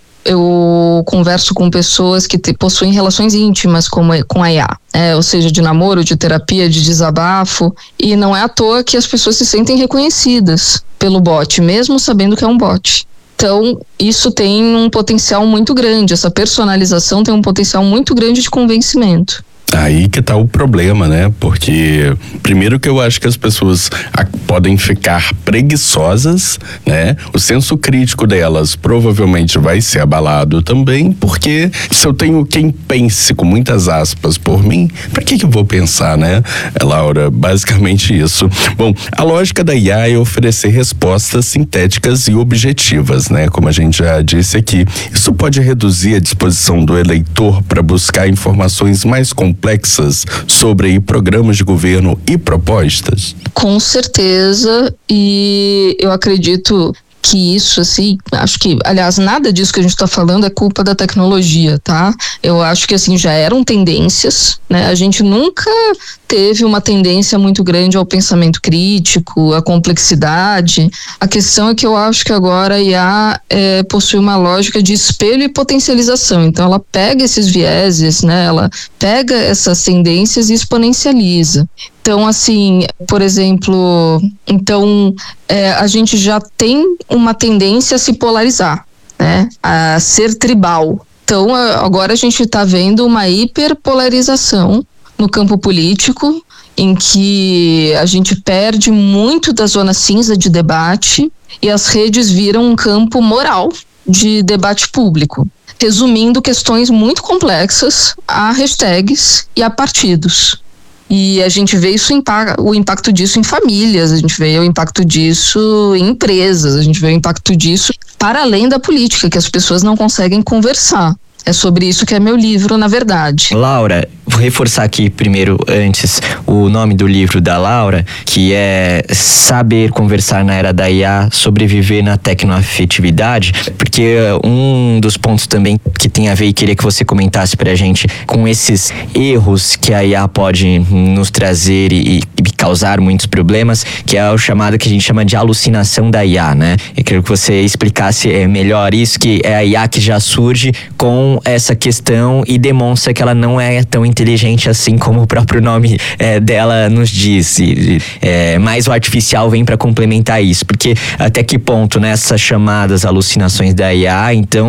eu converso com pessoas que te, possuem relações íntimas com, com a I A, é, ou seja, de namoro, de terapia, de desabafo, e não é à toa que as pessoas se sentem reconhecidas pelo bot, mesmo sabendo que é um bot. Então, isso tem um potencial muito grande, essa personalização tem um potencial muito grande de convencimento. Aí que tá o problema, né? Porque primeiro que eu acho que as pessoas a, podem ficar preguiçosas, né? O senso crítico delas provavelmente vai ser abalado também, porque se eu tenho quem pense com muitas aspas por mim, pra que que eu vou pensar, né? É, Laura, basicamente isso. Bom, a lógica da I A é oferecer respostas sintéticas e objetivas, né? Como a gente já disse aqui. Isso pode reduzir a disposição do eleitor para buscar informações mais complexas complexas sobre aí, programas de governo e propostas? Com certeza, e eu acredito que isso, assim, acho que, aliás, nada disso que a gente está falando é culpa da tecnologia, tá? Eu acho que, assim, já eram tendências, né? A gente nunca teve uma tendência muito grande ao pensamento crítico, à complexidade. A questão é que eu acho que agora a I A é, possui uma lógica de espelho e potencialização. Então, ela pega esses vieses, né? Ela pega essas tendências e exponencializa. Então, assim, por exemplo, então é, a gente já tem uma tendência a se polarizar, né? A ser tribal. Então, agora a gente está vendo uma hiperpolarização no campo político, em que a gente perde muito da zona cinza de debate e as redes viram um campo moral de debate público, resumindo questões muito complexas a hashtags e a partidos. E a gente vê isso, o impacto disso em famílias, a gente vê o impacto disso em empresas, a gente vê o impacto disso para além da política, que as pessoas não conseguem conversar. É sobre isso que é meu livro, na verdade. Laura, vou reforçar aqui primeiro, antes, o nome do livro da Laura, que é Saber Conversar na Era da I A, Sobreviver na Tecnoafetividade, porque um dos pontos também que tem a ver e queria que você comentasse pra gente com esses erros que a I A pode nos trazer e, e causar muitos problemas, que é o chamado que a gente chama de alucinação da I A, né? Eu queria que você explicasse melhor isso, que é a I A que já surge com essa questão e demonstra que ela não é tão inteligente assim como o próprio nome é, dela nos diz. É, mas o artificial vem para complementar isso, porque até que ponto nessas chamadas alucinações da I A, então,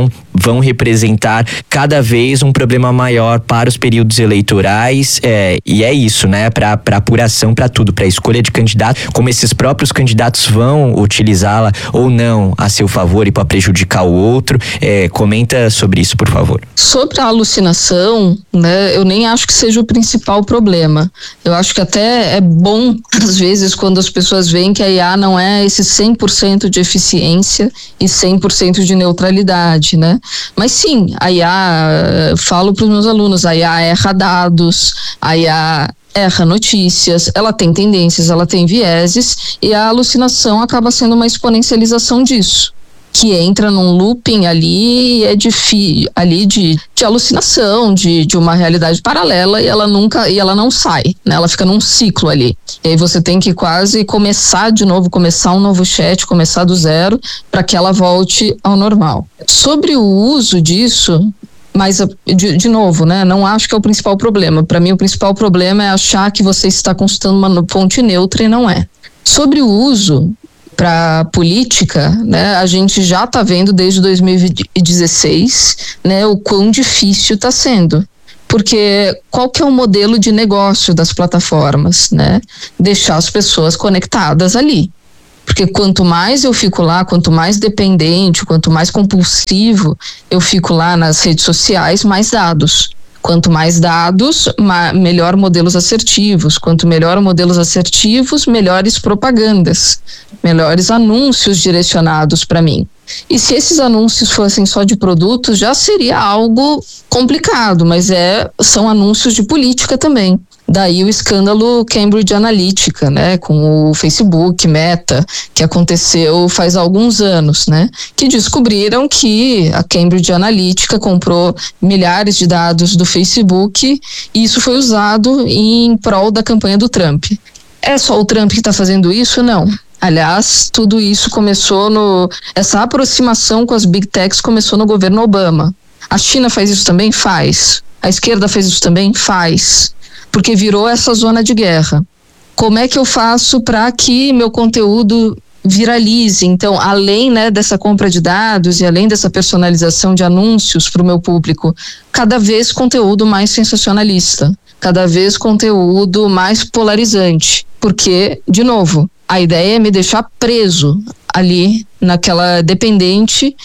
vão representar cada vez um problema maior para os períodos eleitorais, é, e é isso, né? Para para apuração, para tudo, para escolha de candidato, como esses próprios candidatos vão utilizá-la ou não a seu favor e para prejudicar o outro. É, comenta sobre isso, por favor. Sobre a alucinação, né? Eu nem acho que seja o principal problema. Eu acho que até é bom, às vezes, quando as pessoas veem que a I A não é esse cem por cento de eficiência e cem por cento de neutralidade, né? Mas sim, a I A, eu falo para os meus alunos, a I A erra dados, a I A erra notícias, ela tem tendências, ela tem vieses, e a alucinação acaba sendo uma exponencialização disso, que entra num looping ali, é de, fi, ali de, de alucinação, de, de uma realidade paralela, e ela nunca, e ela não sai, né? Ela fica num ciclo ali. E aí você tem que quase começar de novo, começar um novo chat, começar do zero, para que ela volte ao normal. Sobre o uso disso, mas, de, de novo, né, não acho que é o principal problema. Para mim, o principal problema é achar que você está consultando uma fonte neutra e não é. Sobre o uso para política, né, a gente já está vendo desde dois mil e dezesseis, né, o quão difícil está sendo. Porque qual que é o modelo de negócio das plataformas, né? Deixar as pessoas conectadas ali. Porque quanto mais eu fico lá, quanto mais dependente, quanto mais compulsivo eu fico lá nas redes sociais, mais dados. Quanto mais dados, ma- melhor modelos assertivos. Quanto melhor modelos assertivos, melhores propagandas, melhores anúncios direcionados para mim. E se esses anúncios fossem só de produtos, já seria algo complicado, mas é, são anúncios de política também. Daí o escândalo Cambridge Analytica, né, com o Facebook, Meta, que aconteceu faz alguns anos, né, que descobriram que a Cambridge Analytica comprou milhares de dados do Facebook e isso foi usado em prol da campanha do Trump. É só o Trump que está fazendo isso? Não. Aliás, tudo isso começou no... Essa aproximação com as Big Techs começou no governo Obama. A China faz isso também? Faz. A esquerda fez isso também? Faz. Porque virou essa zona de guerra. Como é que eu faço para que meu conteúdo viralize? Então, além, né, dessa compra de dados e além dessa personalização de anúncios para o meu público, cada vez conteúdo mais sensacionalista, cada vez conteúdo mais polarizante. Porque, de novo, a ideia é me deixar preso ali naquela dependente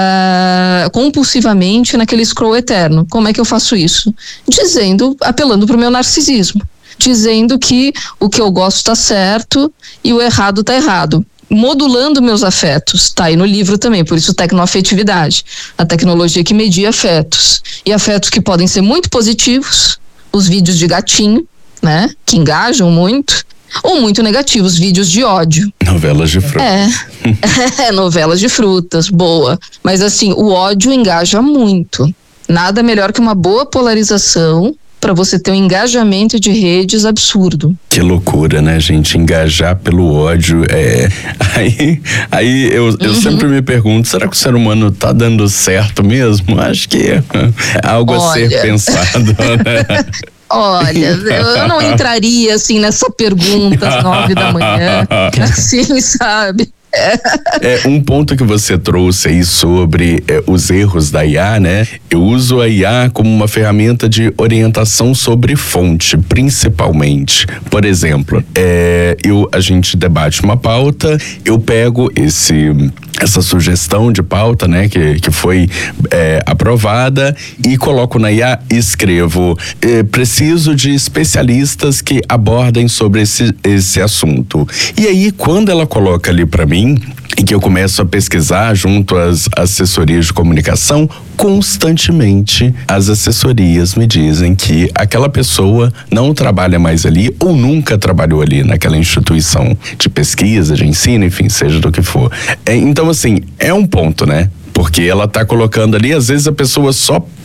da compulsivamente naquele scroll eterno. Como é que eu faço isso? Dizendo, apelando para o meu narcisismo, dizendo que o que eu gosto está certo e o errado está errado, modulando meus afetos. Tá aí no livro também, por isso tecnoafetividade, a tecnologia que media afetos, e afetos que podem ser muito positivos, os vídeos de gatinho, né, que engajam muito, ou muito negativos, vídeos de ódio. Novelas de frutas. É, é, novelas de frutas, boa. Mas assim, o ódio engaja muito. Nada melhor que uma boa polarização para você ter um engajamento de redes absurdo. Que loucura, né, gente? Engajar pelo ódio. É... Aí, aí eu, eu uhum. sempre me pergunto, será que o ser humano tá dando certo mesmo? Acho que é algo Olha. a ser pensado, né? Olha, eu não entraria assim nessa pergunta às nove da manhã, assim, sabe? É, um ponto que você trouxe aí sobre é, os erros da I A, né? Eu uso a I A como uma ferramenta de orientação sobre fonte, principalmente. Por exemplo, é, eu, a gente debate uma pauta, eu pego esse... essa sugestão de pauta, né, que, que foi é, aprovada, e coloco na I A e escrevo, é, preciso de especialistas que abordem sobre esse, esse assunto. E aí, quando ela coloca ali para mim, e que eu começo a pesquisar junto às assessorias de comunicação, constantemente as assessorias me dizem que aquela pessoa não trabalha mais ali ou nunca trabalhou ali naquela instituição de pesquisa, de ensino, enfim, seja do que for. É, então, assim, é um ponto, né? Porque ela tá colocando ali, às vezes a pessoa só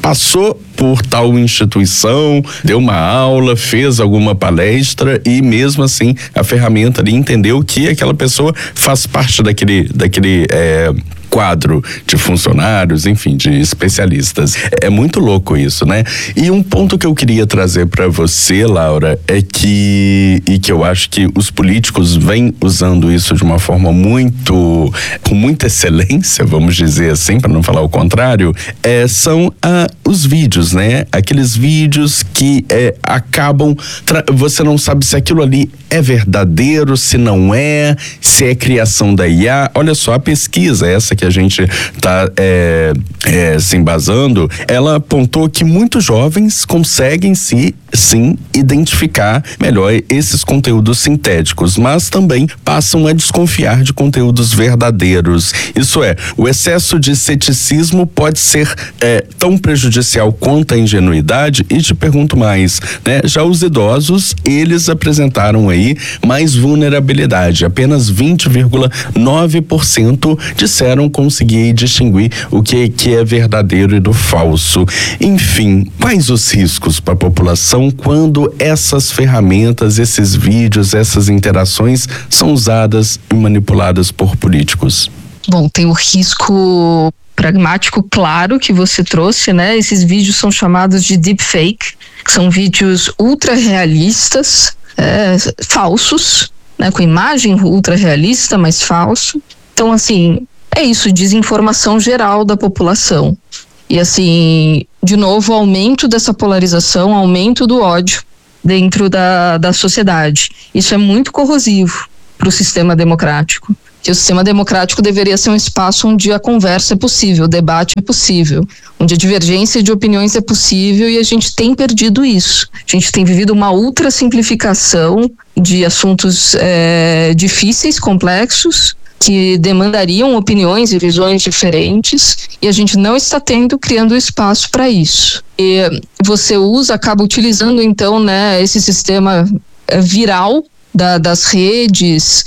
passou por tal instituição, deu uma aula, fez alguma palestra e mesmo assim a ferramenta ali entendeu que aquela pessoa faz parte daquele, daquele é, quadro de funcionários, enfim, de especialistas. É muito louco isso, né? E um ponto que eu queria trazer para você, Laura, é que, e que eu acho que os políticos vêm usando isso de uma forma muito, com muita excelência, vamos dizer assim, para não falar o contrário, é, são ah, os vídeos, né? Aqueles vídeos que é, acabam, tra- você não sabe se aquilo ali é verdadeiro, se não é, se é criação da I A. Olha só, a pesquisa, essa que a gente está é, é, se embasando, ela apontou que muitos jovens conseguem se, sim, identificar melhor esses conteúdos sintéticos, mas também passam a desconfiar de conteúdos verdadeiros. Isso é, o excesso de ceticismo pode ser é, tão prejudicial quanto a ingenuidade. E te pergunto mais, né? Já os idosos, eles apresentaram aí mais vulnerabilidade. Apenas vinte vírgula nove por cento disseram conseguir distinguir o que, que é verdadeiro e do falso. Enfim, quais os riscos para a população quando essas ferramentas, esses vídeos, essas interações são usadas e manipuladas por políticos? Bom, tem o risco pragmático claro que você trouxe, né? Esses vídeos são chamados de deepfake, que são vídeos ultra realistas, é, falsos, né? Com imagem ultra realista, mas falso. Então, assim, é isso, desinformação geral da população. E assim, de novo, aumento dessa polarização, aumento do ódio dentro da, da sociedade. Isso é muito corrosivo para o sistema democrático. Que o sistema democrático deveria ser um espaço onde a conversa é possível, o debate é possível, onde a divergência de opiniões é possível, e a gente tem perdido isso. A gente tem vivido uma ultra simplificação de assuntos é, difíceis, complexos, que demandariam opiniões e visões diferentes, e a gente não está tendo, criando espaço para isso. E você usa, acaba utilizando então, né, esse sistema viral da, das redes,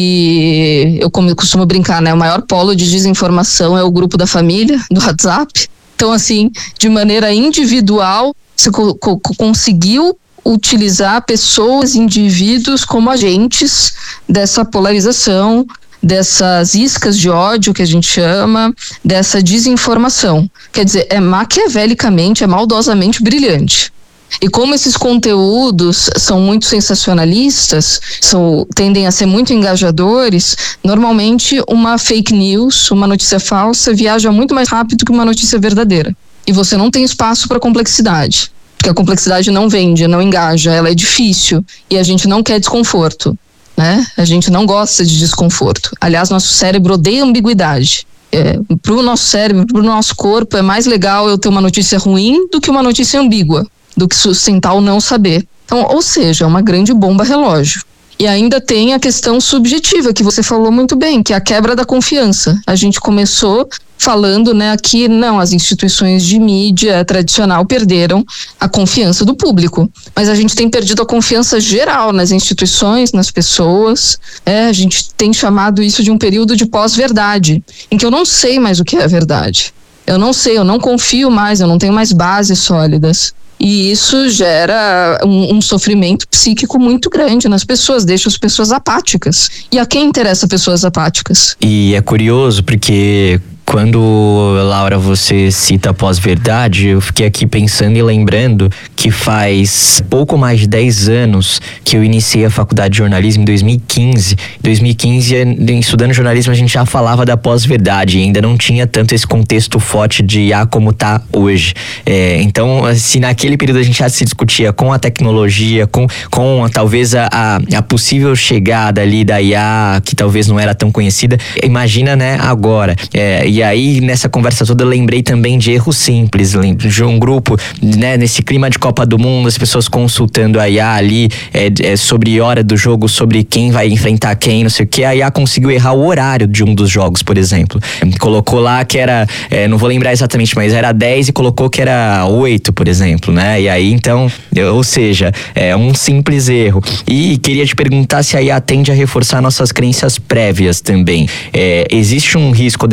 e eu como eu costumo brincar, né, o maior polo de desinformação é o grupo da família, do WhatsApp. Então, assim, de maneira individual, você co- co- conseguiu utilizar pessoas, indivíduos como agentes dessa polarização, dessas iscas de ódio que a gente chama, dessa desinformação. Quer dizer, é maquiavelicamente, é maldosamente brilhante. E como esses conteúdos são muito sensacionalistas, são, tendem a ser muito engajadores, normalmente uma fake news, uma notícia falsa, viaja muito mais rápido que uma notícia verdadeira. E você não tem espaço para complexidade, porque a complexidade não vende, não engaja, ela é difícil, e a gente não quer desconforto. Né? A gente não gosta de desconforto. Aliás, nosso cérebro odeia ambiguidade. É, para o nosso cérebro, para o nosso corpo, é mais legal eu ter uma notícia ruim do que uma notícia ambígua, do que sustentar o não saber. Então, ou seja, é uma grande bomba relógio. E ainda tem a questão subjetiva, que você falou muito bem, que é a quebra da confiança. A gente começou falando, né, aqui, não, as instituições de mídia tradicional perderam a confiança do público. Mas a gente tem perdido a confiança geral nas instituições, nas pessoas. É, a gente tem chamado isso de um período de pós-verdade, em que eu não sei mais o que é a verdade. Eu não sei, eu não confio mais, eu não tenho mais bases sólidas. E isso gera um, um sofrimento psíquico muito grande nas pessoas, deixa as pessoas apáticas. E a quem interessa pessoas apáticas? E é curioso porque quando, Laura, você cita pós-verdade, eu fiquei aqui pensando e lembrando que faz pouco mais de dez anos que eu iniciei a faculdade de jornalismo em dois mil e quinze. Em dois mil e quinze, estudando jornalismo, a gente já falava da pós-verdade, ainda não tinha tanto esse contexto forte de I A como tá hoje. É, então, se naquele período a gente já se discutia com a tecnologia, com, com talvez a, a, a possível chegada ali da I A, que talvez não era tão conhecida, imagina, né, agora. É, e E aí, nessa conversa toda, eu lembrei também de erros simples, de um grupo, né, nesse clima de Copa do Mundo, as pessoas consultando a I A ali, é, é, sobre hora do jogo, sobre quem vai enfrentar quem, não sei o que. A I A conseguiu errar o horário de um dos jogos, por exemplo. Colocou lá que era, é, não vou lembrar exatamente, mas era dez e colocou que era oito, por exemplo, né? E aí, então, ou seja, é um simples erro. E queria te perguntar se a I A tende a reforçar nossas crenças prévias também. É, existe um risco dela aprofundar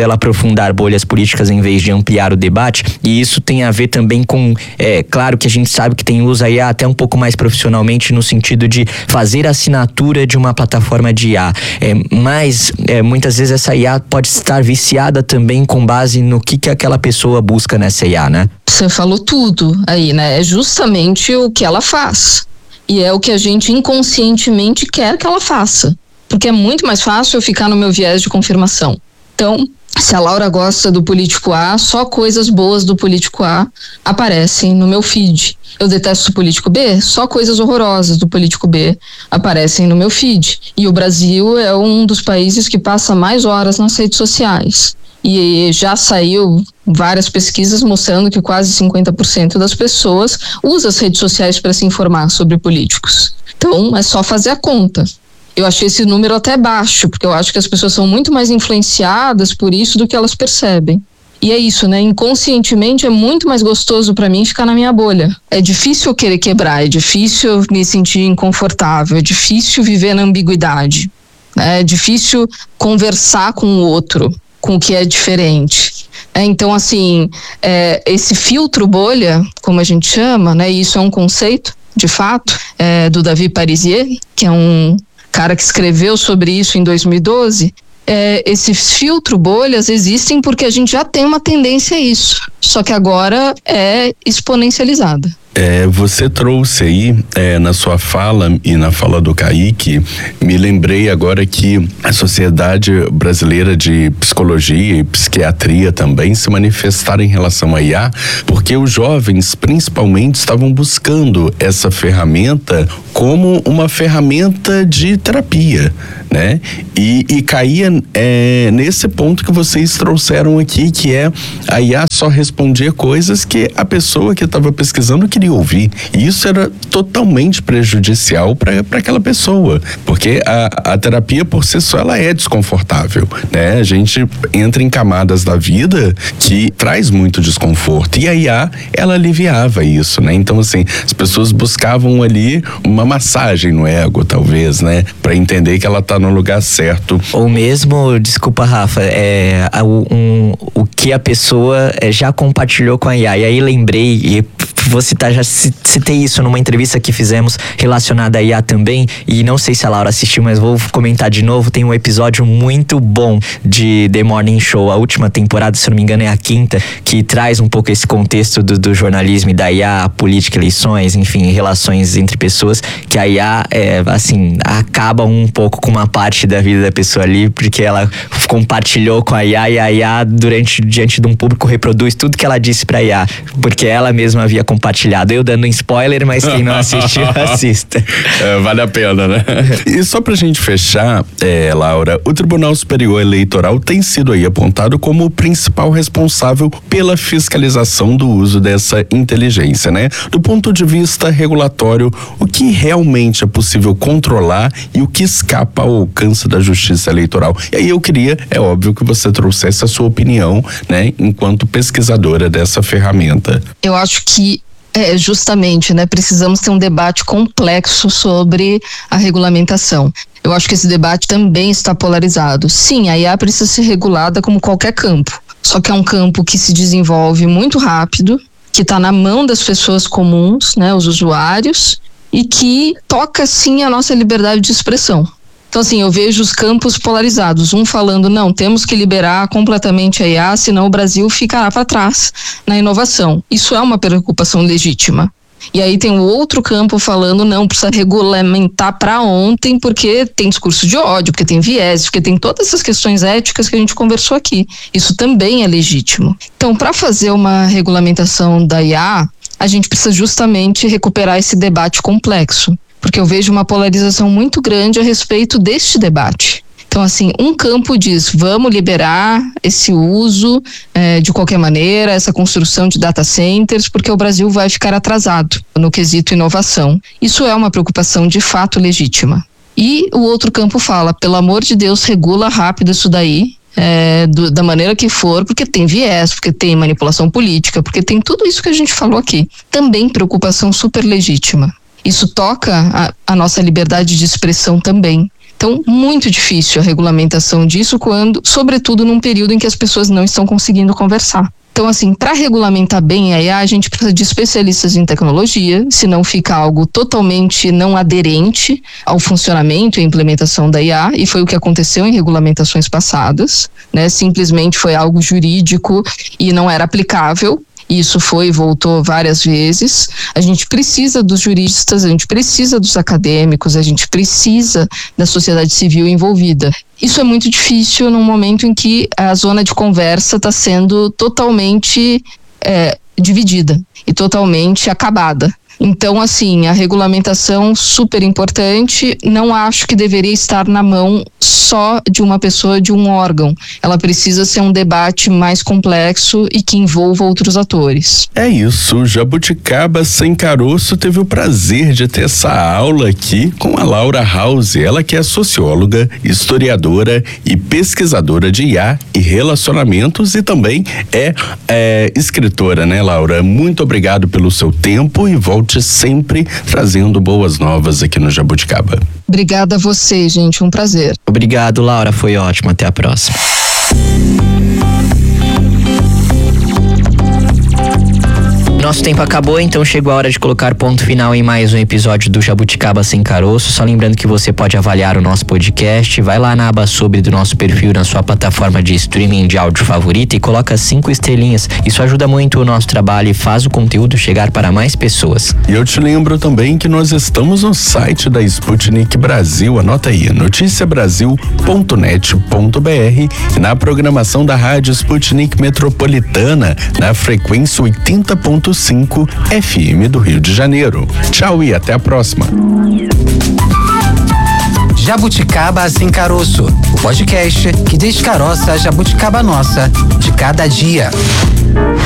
aprofundar bolhas políticas em vez de ampliar o debate, e isso tem a ver também com, é claro que a gente sabe que tem usa I A até um pouco mais profissionalmente no sentido de fazer a assinatura de uma plataforma de I A, é, mas é, muitas vezes essa I A pode estar viciada também com base no que, que aquela pessoa busca nessa I A, né? Você falou tudo aí, né? É justamente o que ela faz. E é o que a gente inconscientemente quer que ela faça. Porque é muito mais fácil eu ficar no meu viés de confirmação. Então, se a Laura gosta do político A, só coisas boas do político A aparecem no meu feed. Eu detesto o político B, só coisas horrorosas do político B aparecem no meu feed. E o Brasil é um dos países que passa mais horas nas redes sociais. E já saiu várias pesquisas mostrando que quase cinquenta por cento das pessoas usam as redes sociais para se informar sobre políticos. Então, é só fazer a conta. Eu achei esse número até baixo, porque eu acho que as pessoas são muito mais influenciadas por isso do que elas percebem. E é isso, né? Inconscientemente é muito mais gostoso para mim ficar na minha bolha. É difícil eu querer quebrar, é difícil eu me sentir inconfortável, é difícil viver na ambiguidade, né? É difícil conversar com o outro, com o que é diferente. É, então, assim, é, esse filtro bolha, como a gente chama, né? Isso é um conceito, de fato, é, do David Parisier, que é um cara que escreveu sobre isso em dois mil e doze, é, esses filtro bolhas existem porque a gente já tem uma tendência a isso, só que agora é exponencializada. É, você trouxe aí, é, na sua fala e na fala do Kaique, me lembrei agora que a Sociedade Brasileira de Psicologia e Psiquiatria também se manifestaram em relação à I A, porque os jovens principalmente estavam buscando essa ferramenta como uma ferramenta de terapia, né? E, e caía é, nesse ponto que vocês trouxeram aqui, que é a I A só respondia coisas que a pessoa que estava pesquisando queria ouvir. E isso era totalmente prejudicial para aquela pessoa, porque a, a terapia por si só ela é desconfortável, né? A gente entra em camadas da vida que traz muito desconforto, e a I A ela aliviava isso, né? Então, assim, as pessoas buscavam ali uma massagem no ego, talvez, né? Para entender que ela tá no lugar certo. Ou mesmo, desculpa, Rafa, é, um, o que a pessoa já compartilhou com a I A. E aí lembrei, e vou citar, já citei isso numa entrevista que fizemos relacionada à I A também, e não sei se a Laura assistiu, mas vou comentar de novo. Tem um episódio muito bom de The Morning Show, a última temporada, se não me engano é a quinta, que traz um pouco esse contexto do, do jornalismo e da I A, política, eleições, enfim, relações entre pessoas, que a I A, é, assim, acaba um pouco com uma parte da vida da pessoa ali, porque ela compartilhou com a I A, e a I A, durante, diante de um público, reproduz tudo que ela disse pra I A, porque ela mesma havia compartilhado. Eu dando um spoiler, mas quem não assistiu, assista. É, vale a pena, né? E só pra gente fechar, é, Laura, o Tribunal Superior Eleitoral tem sido aí apontado como o principal responsável pela fiscalização do uso dessa inteligência, né? Do ponto de vista regulatório, o que realmente é possível controlar e o que escapa ao alcance da justiça eleitoral? E aí eu queria, é óbvio, que você trouxesse a sua opinião, né? Enquanto pesquisadora dessa ferramenta. Eu acho que É, justamente, né? Precisamos ter um debate complexo sobre a regulamentação. Eu acho que esse debate também está polarizado. Sim, a I A precisa ser regulada como qualquer campo. Só que é um campo que se desenvolve muito rápido, que está na mão das pessoas comuns, né? Os usuários, e que toca, sim, a nossa liberdade de expressão. Então, assim, eu vejo os campos polarizados, um falando, não, temos que liberar completamente a I A, senão o Brasil ficará para trás na inovação. Isso é uma preocupação legítima. E aí tem o outro campo falando, não, precisa regulamentar para ontem, porque tem discurso de ódio, porque tem viés, porque tem todas essas questões éticas que a gente conversou aqui. Isso também é legítimo. Então, para fazer uma regulamentação da I A, a gente precisa justamente recuperar esse debate complexo, porque eu vejo uma polarização muito grande a respeito deste debate. Então, assim, um campo diz, vamos liberar esse uso é, de qualquer maneira, essa construção de data centers, porque o Brasil vai ficar atrasado no quesito inovação. Isso é uma preocupação de fato legítima. E o outro campo fala, pelo amor de Deus, regula rápido isso daí, É, do, da maneira que for, porque tem viés, porque tem manipulação política, porque tem tudo isso que a gente falou aqui. Também preocupação super legítima. Isso toca a, a nossa liberdade de expressão também. Então, muito difícil a regulamentação disso quando, sobretudo num período em que as pessoas não estão conseguindo conversar. Então, assim, para regulamentar bem a I A, a gente precisa de especialistas em tecnologia, senão fica algo totalmente não aderente ao funcionamento e implementação da I A, e foi o que aconteceu em regulamentações passadas, né? Simplesmente foi algo jurídico e não era aplicável. Isso foi e voltou várias vezes. A gente precisa dos juristas, a gente precisa dos acadêmicos, a gente precisa da sociedade civil envolvida. Isso é muito difícil num momento em que a zona de conversa está sendo totalmente é, dividida e totalmente acabada. Então, assim, a regulamentação super importante, não acho que deveria estar na mão só de uma pessoa, de um órgão. Ela precisa ser um debate mais complexo e que envolva outros atores. É isso, Jabuticaba Sem Caroço teve o prazer de ter essa aula aqui com a Laura House, ela que é socióloga, historiadora e pesquisadora de I A e relacionamentos e também é, é escritora, né, Laura? Muito obrigado pelo seu tempo e volte sempre trazendo boas novas aqui no Jabuticaba. Obrigada a você, gente, um prazer. Obrigado, Laura, foi ótimo, até a próxima. Nosso tempo acabou, então chegou a hora de colocar ponto final em mais um episódio do Jabuticaba Sem Caroço. Só lembrando que você pode avaliar o nosso podcast, vai lá na aba sobre do nosso perfil na sua plataforma de streaming de áudio favorita e coloca cinco estrelinhas. Isso ajuda muito o nosso trabalho e faz o conteúdo chegar para mais pessoas. E eu te lembro também que nós estamos no site da Sputnik Brasil, anota aí, noticia brasil ponto net ponto b r e na programação da Rádio Sputnik Metropolitana, na frequência oitenta ponto cinco F M do Rio de Janeiro. Tchau e até a próxima. Jabuticaba Sem Caroço, o podcast que descaroça a jabuticaba nossa de cada dia.